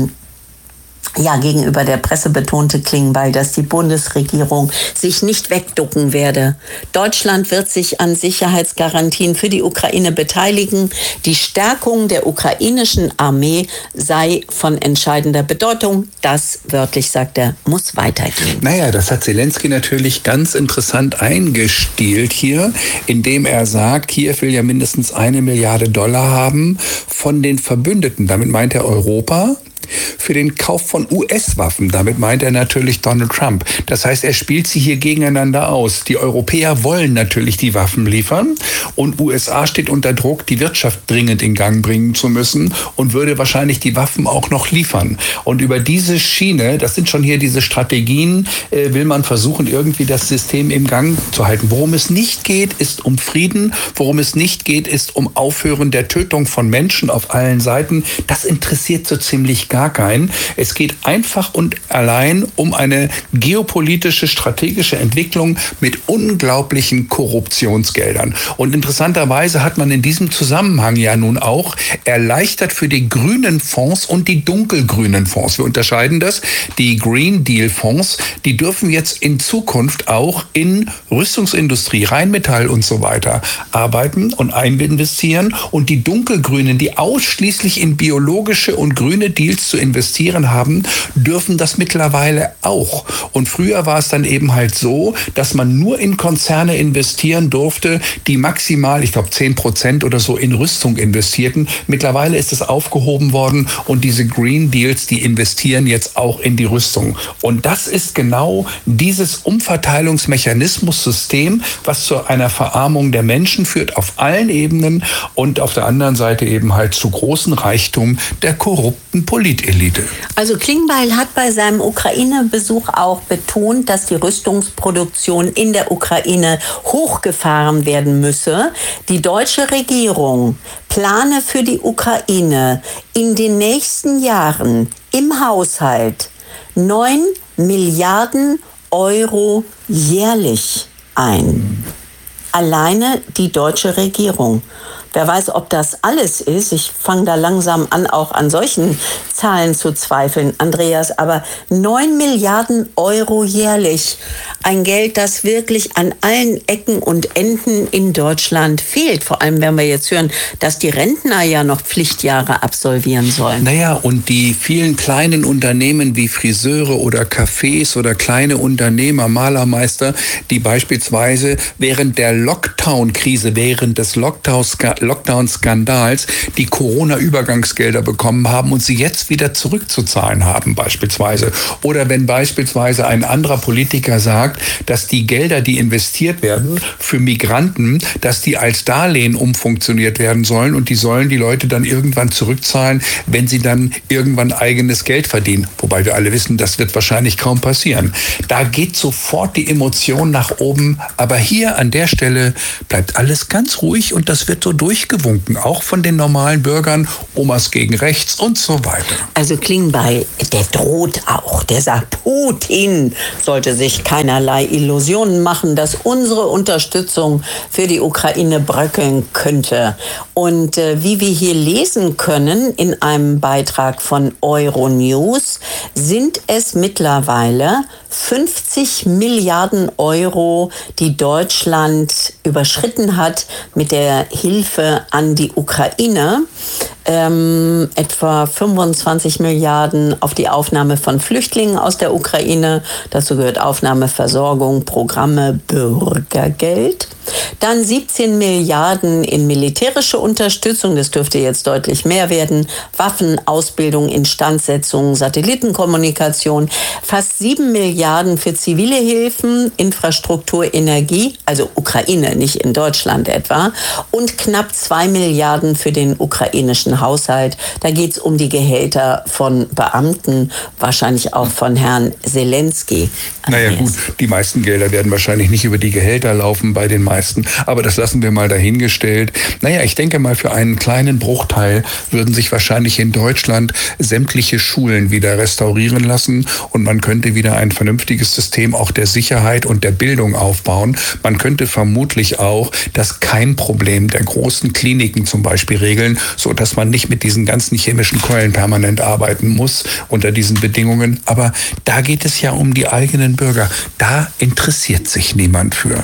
gegenüber der Presse betonte Klingbeil, dass die Bundesregierung sich nicht wegducken werde. Deutschland wird sich an Sicherheitsgarantien für die Ukraine beteiligen. Die Stärkung der ukrainischen Armee sei von entscheidender Bedeutung. Das, wörtlich sagt er, muss weitergehen. Naja, das hat Zelensky natürlich ganz interessant eingestielt hier, indem er sagt, Kiew will ja mindestens $1 Milliarde haben von den Verbündeten. Damit meint er Europa. Für den Kauf von US-Waffen. Damit meint er natürlich Donald Trump. Das heißt, er spielt sie hier gegeneinander aus. Die Europäer wollen natürlich die Waffen liefern und USA steht unter Druck, die Wirtschaft dringend in Gang bringen zu müssen und würde wahrscheinlich die Waffen auch noch liefern. Und über diese Schiene, das sind schon hier diese Strategien, will man versuchen, irgendwie das System im Gang zu halten. Worum es nicht geht, ist um Frieden. Worum es nicht geht, ist um Aufhören der Tötung von Menschen auf allen Seiten. Das interessiert so ziemlich gar keinen. Es geht einfach und allein um eine geopolitische, strategische Entwicklung mit unglaublichen Korruptionsgeldern. Und interessanterweise hat man in diesem Zusammenhang ja nun auch erleichtert für die grünen Fonds und die dunkelgrünen Fonds. Wir unterscheiden das. Die Green Deal Fonds, die dürfen jetzt in Zukunft auch in Rüstungsindustrie, Rheinmetall und so weiter arbeiten und investieren. Und die dunkelgrünen, die ausschließlich in biologische und grüne Deals zu investieren haben, dürfen das mittlerweile auch. Und früher war es dann eben halt so, dass man nur in Konzerne investieren durfte, die maximal, ich glaube 10% oder so in Rüstung investierten. Mittlerweile ist es aufgehoben worden und diese Green Deals, die investieren jetzt auch in die Rüstung. Und das ist genau dieses Umverteilungsmechanismus-System, was zu einer Verarmung der Menschen führt auf allen Ebenen und auf der anderen Seite eben halt zu großen Reichtum der korrupten Politiker. Elite. Also Klingbeil hat bei seinem Ukraine-Besuch auch betont, dass die Rüstungsproduktion in der Ukraine hochgefahren werden müsse. Die deutsche Regierung plane für die Ukraine in den nächsten Jahren im Haushalt 9 Milliarden Euro jährlich ein. Alleine die deutsche Regierung. Wer weiß, ob das alles ist. Ich fange da langsam an, auch an solchen Zahlen zu zweifeln, Andreas. Aber 9 Milliarden Euro jährlich. Ein Geld, das wirklich an allen Ecken und Enden in Deutschland fehlt. Vor allem, wenn wir jetzt hören, dass die Rentner ja noch Pflichtjahre absolvieren sollen. Naja, und die vielen kleinen Unternehmen wie Friseure oder Cafés oder kleine Unternehmer, Malermeister, die beispielsweise während der Lockdown-Krise, während des Lockdown-Skandals die Corona-Übergangsgelder bekommen haben und sie jetzt wieder zurückzuzahlen haben beispielsweise. Oder wenn beispielsweise ein anderer Politiker sagt, dass die Gelder, die investiert werden für Migranten, dass die als Darlehen umfunktioniert werden sollen und die sollen die Leute dann irgendwann zurückzahlen, wenn sie dann irgendwann eigenes Geld verdienen. Wobei wir alle wissen, das wird wahrscheinlich kaum passieren. Da geht sofort die Emotion nach oben, aber hier an der Stelle bleibt alles ganz ruhig und das wird so durchgewunken, auch von den normalen Bürgern, Omas gegen rechts und so weiter. Also Klingbeil, der droht auch, der sagt, Putin sollte sich keinerlei Illusionen machen, dass unsere Unterstützung für die Ukraine bröckeln könnte. Und wie wir hier lesen können in einem Beitrag von Euronews, sind es mittlerweile 50 Milliarden Euro, die Deutschland überschritten hat mit der Hilfe an die Ukraine. Etwa 25 Milliarden auf die Aufnahme von Flüchtlingen aus der Ukraine. Dazu gehört Aufnahme, Versorgung, Programme, Bürgergeld. Dann 17 Milliarden in militärische Unterstützung, das dürfte jetzt deutlich mehr werden. Waffen, Ausbildung, Instandsetzung, Satellitenkommunikation. Fast 7 Milliarden für zivile Hilfen, Infrastruktur, Energie, also Ukraine, nicht in Deutschland etwa. Und knapp 2 Milliarden für den ukrainischen Haushalt. Da geht es um die Gehälter von Beamten, wahrscheinlich auch von Herrn Zelensky. Naja gut, die meisten Gelder werden wahrscheinlich nicht über die Gehälter laufen bei den meisten, aber das lassen wir mal dahingestellt. Naja, ich denke mal, für einen kleinen Bruchteil würden sich wahrscheinlich in Deutschland sämtliche Schulen wieder restaurieren lassen und man könnte wieder ein vernünftiges System auch der Sicherheit und der Bildung aufbauen. Man könnte vermutlich auch das Keimproblem der großen Kliniken zum Beispiel regeln, so dass man nicht mit diesen ganzen chemischen Keulen permanent arbeiten muss unter diesen Bedingungen. Aber da geht es ja um die eigenen Bürger. Da interessiert sich niemand für.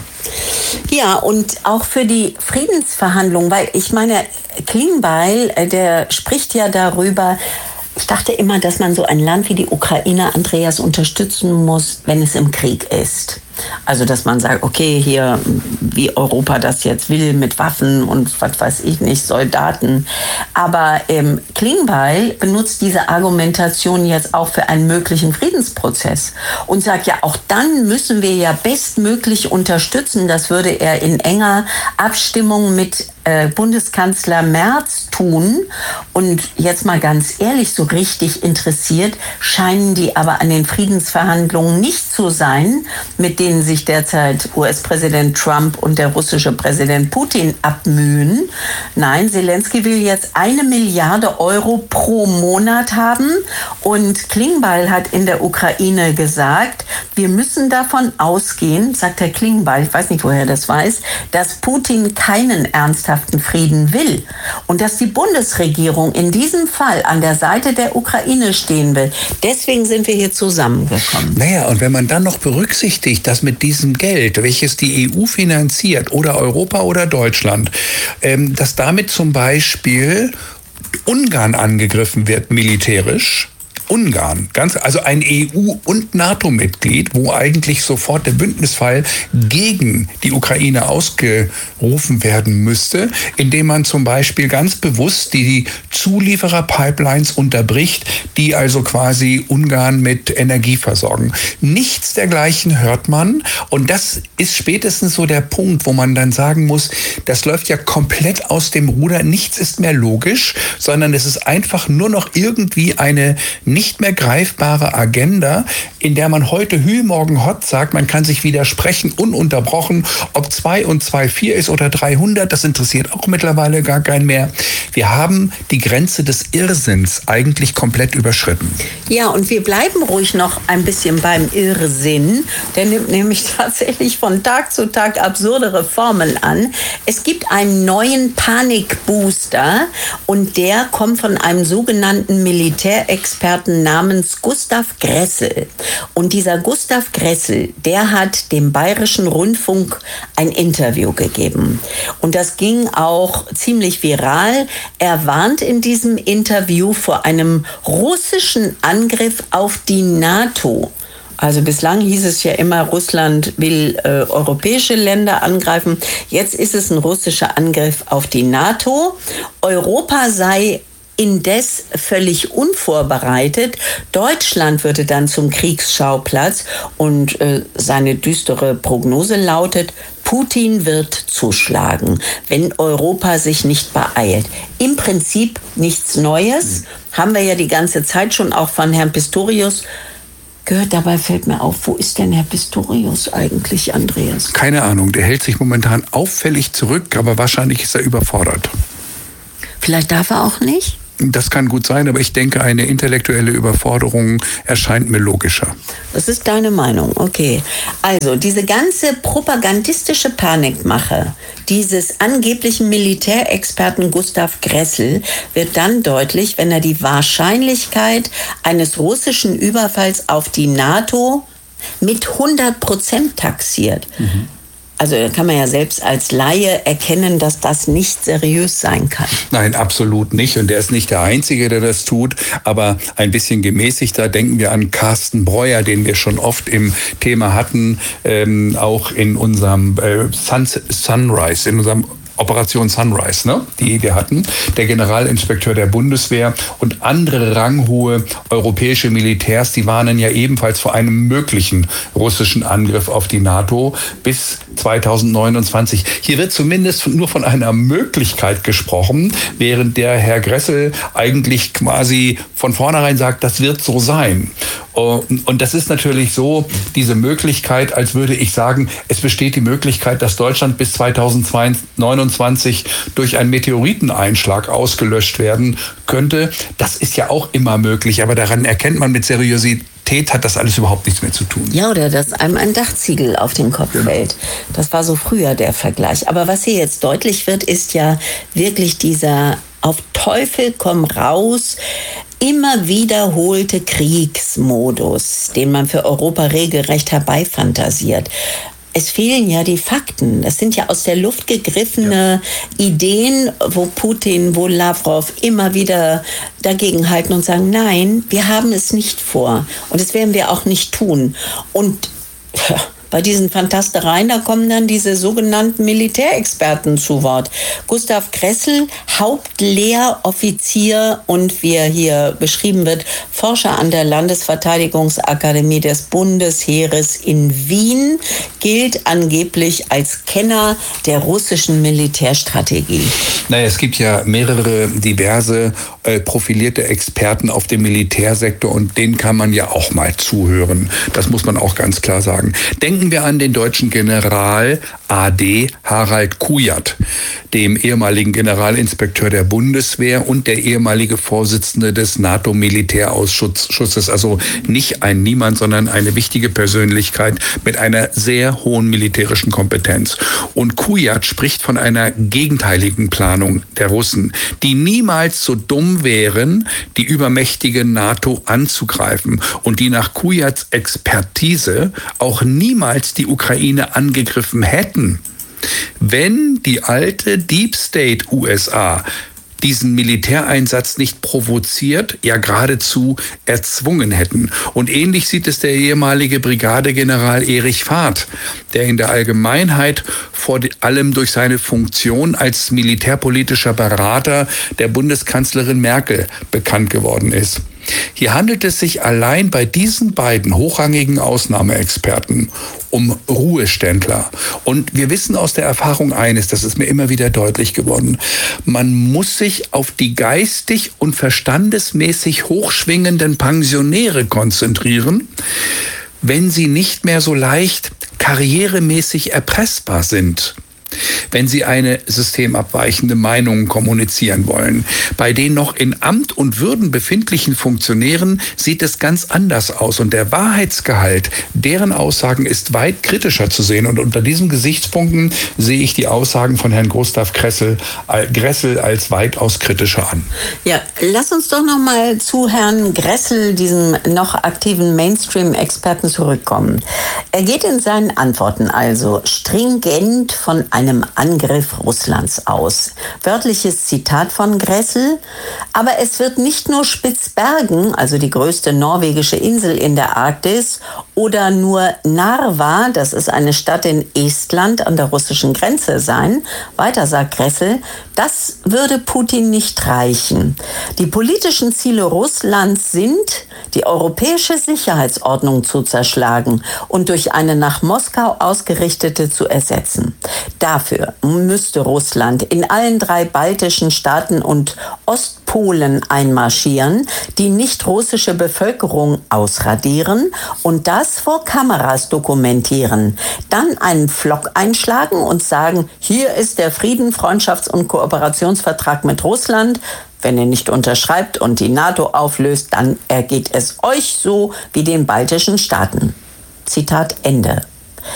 Ja, und auch für die Friedensverhandlungen, weil ich meine, Klingbeil, der spricht ja darüber, ich dachte immer, dass man so ein Land wie die Ukraine, Andreas, unterstützen muss, wenn es im Krieg ist. Also, dass man sagt, okay, hier, wie Europa das jetzt will, mit Waffen und was weiß ich nicht, Soldaten. Aber Klingbeil benutzt diese Argumentation jetzt auch für einen möglichen Friedensprozess und sagt ja, auch dann müssen wir ja bestmöglich unterstützen. Das würde er in enger Abstimmung mit Bundeskanzler Merz tun. Und jetzt mal ganz ehrlich, so richtig interessiert scheinen die aber an den Friedensverhandlungen nicht zu sein, mit denen sich derzeit US-Präsident Trump und der russische Präsident Putin abmühen. Nein, Zelensky will jetzt 1 Milliarde Euro pro Monat haben und Klingbeil hat in der Ukraine gesagt, wir müssen davon ausgehen, sagt Herr Klingbeil, ich weiß nicht, woher er das weiß, dass Putin keinen ernsthaften Frieden will und dass die Bundesregierung in diesem Fall an der Seite der Ukraine stehen will. Deswegen sind wir hier zusammengekommen. Naja, und wenn man dann noch berücksichtigt, dass mit diesem Geld, welches die EU finanziert oder Europa oder Deutschland, dass damit zum Beispiel Ungarn angegriffen wird militärisch Ungarn, also ein EU- und NATO-Mitglied, wo eigentlich sofort der Bündnisfall gegen die Ukraine ausgerufen werden müsste, indem man zum Beispiel ganz bewusst die Zuliefererpipelines unterbricht, die also quasi Ungarn mit Energie versorgen. Nichts dergleichen hört man, und das ist spätestens so der Punkt, wo man dann sagen muss, das läuft ja komplett aus dem Ruder, nichts ist mehr logisch, sondern es ist einfach nur noch irgendwie eine nicht mehr greifbare Agenda, in der man heute Hü, morgen Hott sagt, man kann sich widersprechen, ununterbrochen, ob 2 und 2 4 ist oder 300, das interessiert auch mittlerweile gar keinen mehr. Wir haben die Grenze des Irrsinns eigentlich komplett überschritten. Ja, und wir bleiben ruhig noch ein bisschen beim Irrsinn. Der nimmt nämlich tatsächlich von Tag zu Tag absurdere Formen an. Es gibt einen neuen Panikbooster und der kommt von einem sogenannten Militärexperten namens Gustav Gressel. Und dieser Gustav Gressel, der hat dem Bayerischen Rundfunk ein Interview gegeben. Und das ging auch ziemlich viral. Er warnt in diesem Interview vor einem russischen Angriff auf die NATO. Also bislang hieß es ja immer, Russland will europäische Länder angreifen. Jetzt ist es ein russischer Angriff auf die NATO. Europa sei indes völlig unvorbereitet. Deutschland würde dann zum Kriegsschauplatz und seine düstere Prognose lautet, Putin wird zuschlagen, wenn Europa sich nicht beeilt. Im Prinzip nichts Neues, haben wir ja die ganze Zeit schon auch von Herrn Pistorius gehört. Dabei fällt mir auf, wo ist denn Herr Pistorius eigentlich, Andreas? Keine Ahnung, der hält sich momentan auffällig zurück, aber wahrscheinlich ist er überfordert. Vielleicht darf er auch nicht? Das kann gut sein, aber ich denke, eine intellektuelle Überforderung erscheint mir logischer. Das ist deine Meinung, okay. Also, diese ganze propagandistische Panikmache dieses angeblichen Militärexperten Gustav Gressel wird dann deutlich, wenn er die Wahrscheinlichkeit eines russischen Überfalls auf die NATO mit 100% taxiert. Also da kann man ja selbst als Laie erkennen, dass das nicht seriös sein kann. Nein, absolut nicht. Und der ist nicht der Einzige, der das tut. Aber ein bisschen gemäßigter denken wir an Carsten Breuer, den wir schon oft im Thema hatten, auch in unserem Sunrise, in unserem Operation Sunrise, ne, die wir hatten, der Generalinspekteur der Bundeswehr und andere ranghohe europäische Militärs, die warnen ja ebenfalls vor einem möglichen russischen Angriff auf die NATO bis 2029. Hier wird zumindest nur von einer Möglichkeit gesprochen, während der Herr Gressel eigentlich quasi von vornherein sagt, das wird so sein. Und das ist natürlich so, diese Möglichkeit, als würde ich sagen, es besteht die Möglichkeit, dass Deutschland bis 2029 durch einen Meteoriteneinschlag ausgelöscht werden könnte. Das ist ja auch immer möglich, aber daran erkennt man mit Seriosität, hat das alles überhaupt nichts mehr zu tun. Ja, oder dass einem ein Dachziegel auf den Kopf fällt. Das war so früher der Vergleich. Aber was hier jetzt deutlich wird, ist ja wirklich dieser auf Teufel komm raus immer wiederholte Kriegsmodus, den man für Europa regelrecht herbeifantasiert. Es fehlen ja die Fakten. Das sind ja aus der Luft gegriffene Ideen, wo Putin, wo Lavrov immer wieder dagegenhalten und sagen, nein, wir haben es nicht vor. Und das werden wir auch nicht tun. Und bei diesen Fantastereien, da kommen dann diese sogenannten Militärexperten zu Wort. Gustav Gressel, Hauptlehroffizier und wie er hier beschrieben wird, Forscher an der Landesverteidigungsakademie des Bundesheeres in Wien, gilt angeblich als Kenner der russischen Militärstrategie. Naja, es gibt ja mehrere diverse profilierte Experten auf dem Militärsektor und denen kann man ja auch mal zuhören. Das muss man auch ganz klar sagen. Denken wir an den deutschen General AD Harald Kujat, dem ehemaligen Generalinspekteur der Bundeswehr und der ehemalige Vorsitzende des NATO-Militärausschusses. Also nicht ein Niemand, sondern eine wichtige Persönlichkeit mit einer sehr hohen militärischen Kompetenz. Und Kujat spricht von einer gegenteiligen Planung der Russen, die niemals so dumm wären, die übermächtige NATO anzugreifen und die nach Kujats Expertise auch niemals die Ukraine angegriffen hätten, wenn die alte Deep State USA diesen Militäreinsatz nicht provoziert, ja geradezu erzwungen hätten. Und ähnlich sieht es der ehemalige Brigadegeneral Erich Fahrt, der in der Allgemeinheit vor allem durch seine Funktion als militärpolitischer Berater der Bundeskanzlerin Merkel bekannt geworden ist. Hier handelt es sich allein bei diesen beiden hochrangigen Ausnahmeexperten um Ruheständler. Und wir wissen aus der Erfahrung eines, das ist mir immer wieder deutlich geworden: Man muss sich auf die geistig und verstandesmäßig hochschwingenden Pensionäre konzentrieren, wenn sie nicht mehr so leicht karrieremäßig erpressbar sind. Wenn Sie eine systemabweichende Meinung kommunizieren wollen. Bei den noch in Amt und Würden befindlichen Funktionären sieht es ganz anders aus. Und der Wahrheitsgehalt deren Aussagen ist weit kritischer zu sehen. Und unter diesen Gesichtspunkten sehe ich die Aussagen von Herrn Gustav Gressel als weitaus kritischer an. Ja, lass uns doch noch mal zu Herrn Gressel, diesem noch aktiven Mainstream-Experten, zurückkommen. Er geht in seinen Antworten also stringent von einem Angriff Russlands aus. Wörtliches Zitat von Gressel: Aber es wird nicht nur Spitzbergen, also die größte norwegische Insel in der Arktis, oder nur Narva, das ist eine Stadt in Estland an der russischen Grenze, sein. Weiter sagt Gressel, das würde Putin nicht reichen. Die politischen Ziele Russlands sind, die europäische Sicherheitsordnung zu zerschlagen und durch eine nach Moskau ausgerichtete zu ersetzen. Dafür müsste Russland in allen 3 baltischen Staaten und Ostpolen einmarschieren, die nicht-russische Bevölkerung ausradieren und das vor Kameras dokumentieren. Dann einen Pflock einschlagen und sagen, hier ist der Frieden-, Freundschafts- und Kooperationsvertrag mit Russland. Wenn ihr nicht unterschreibt und die NATO auflöst, dann ergeht es euch so wie den baltischen Staaten. Zitat Ende.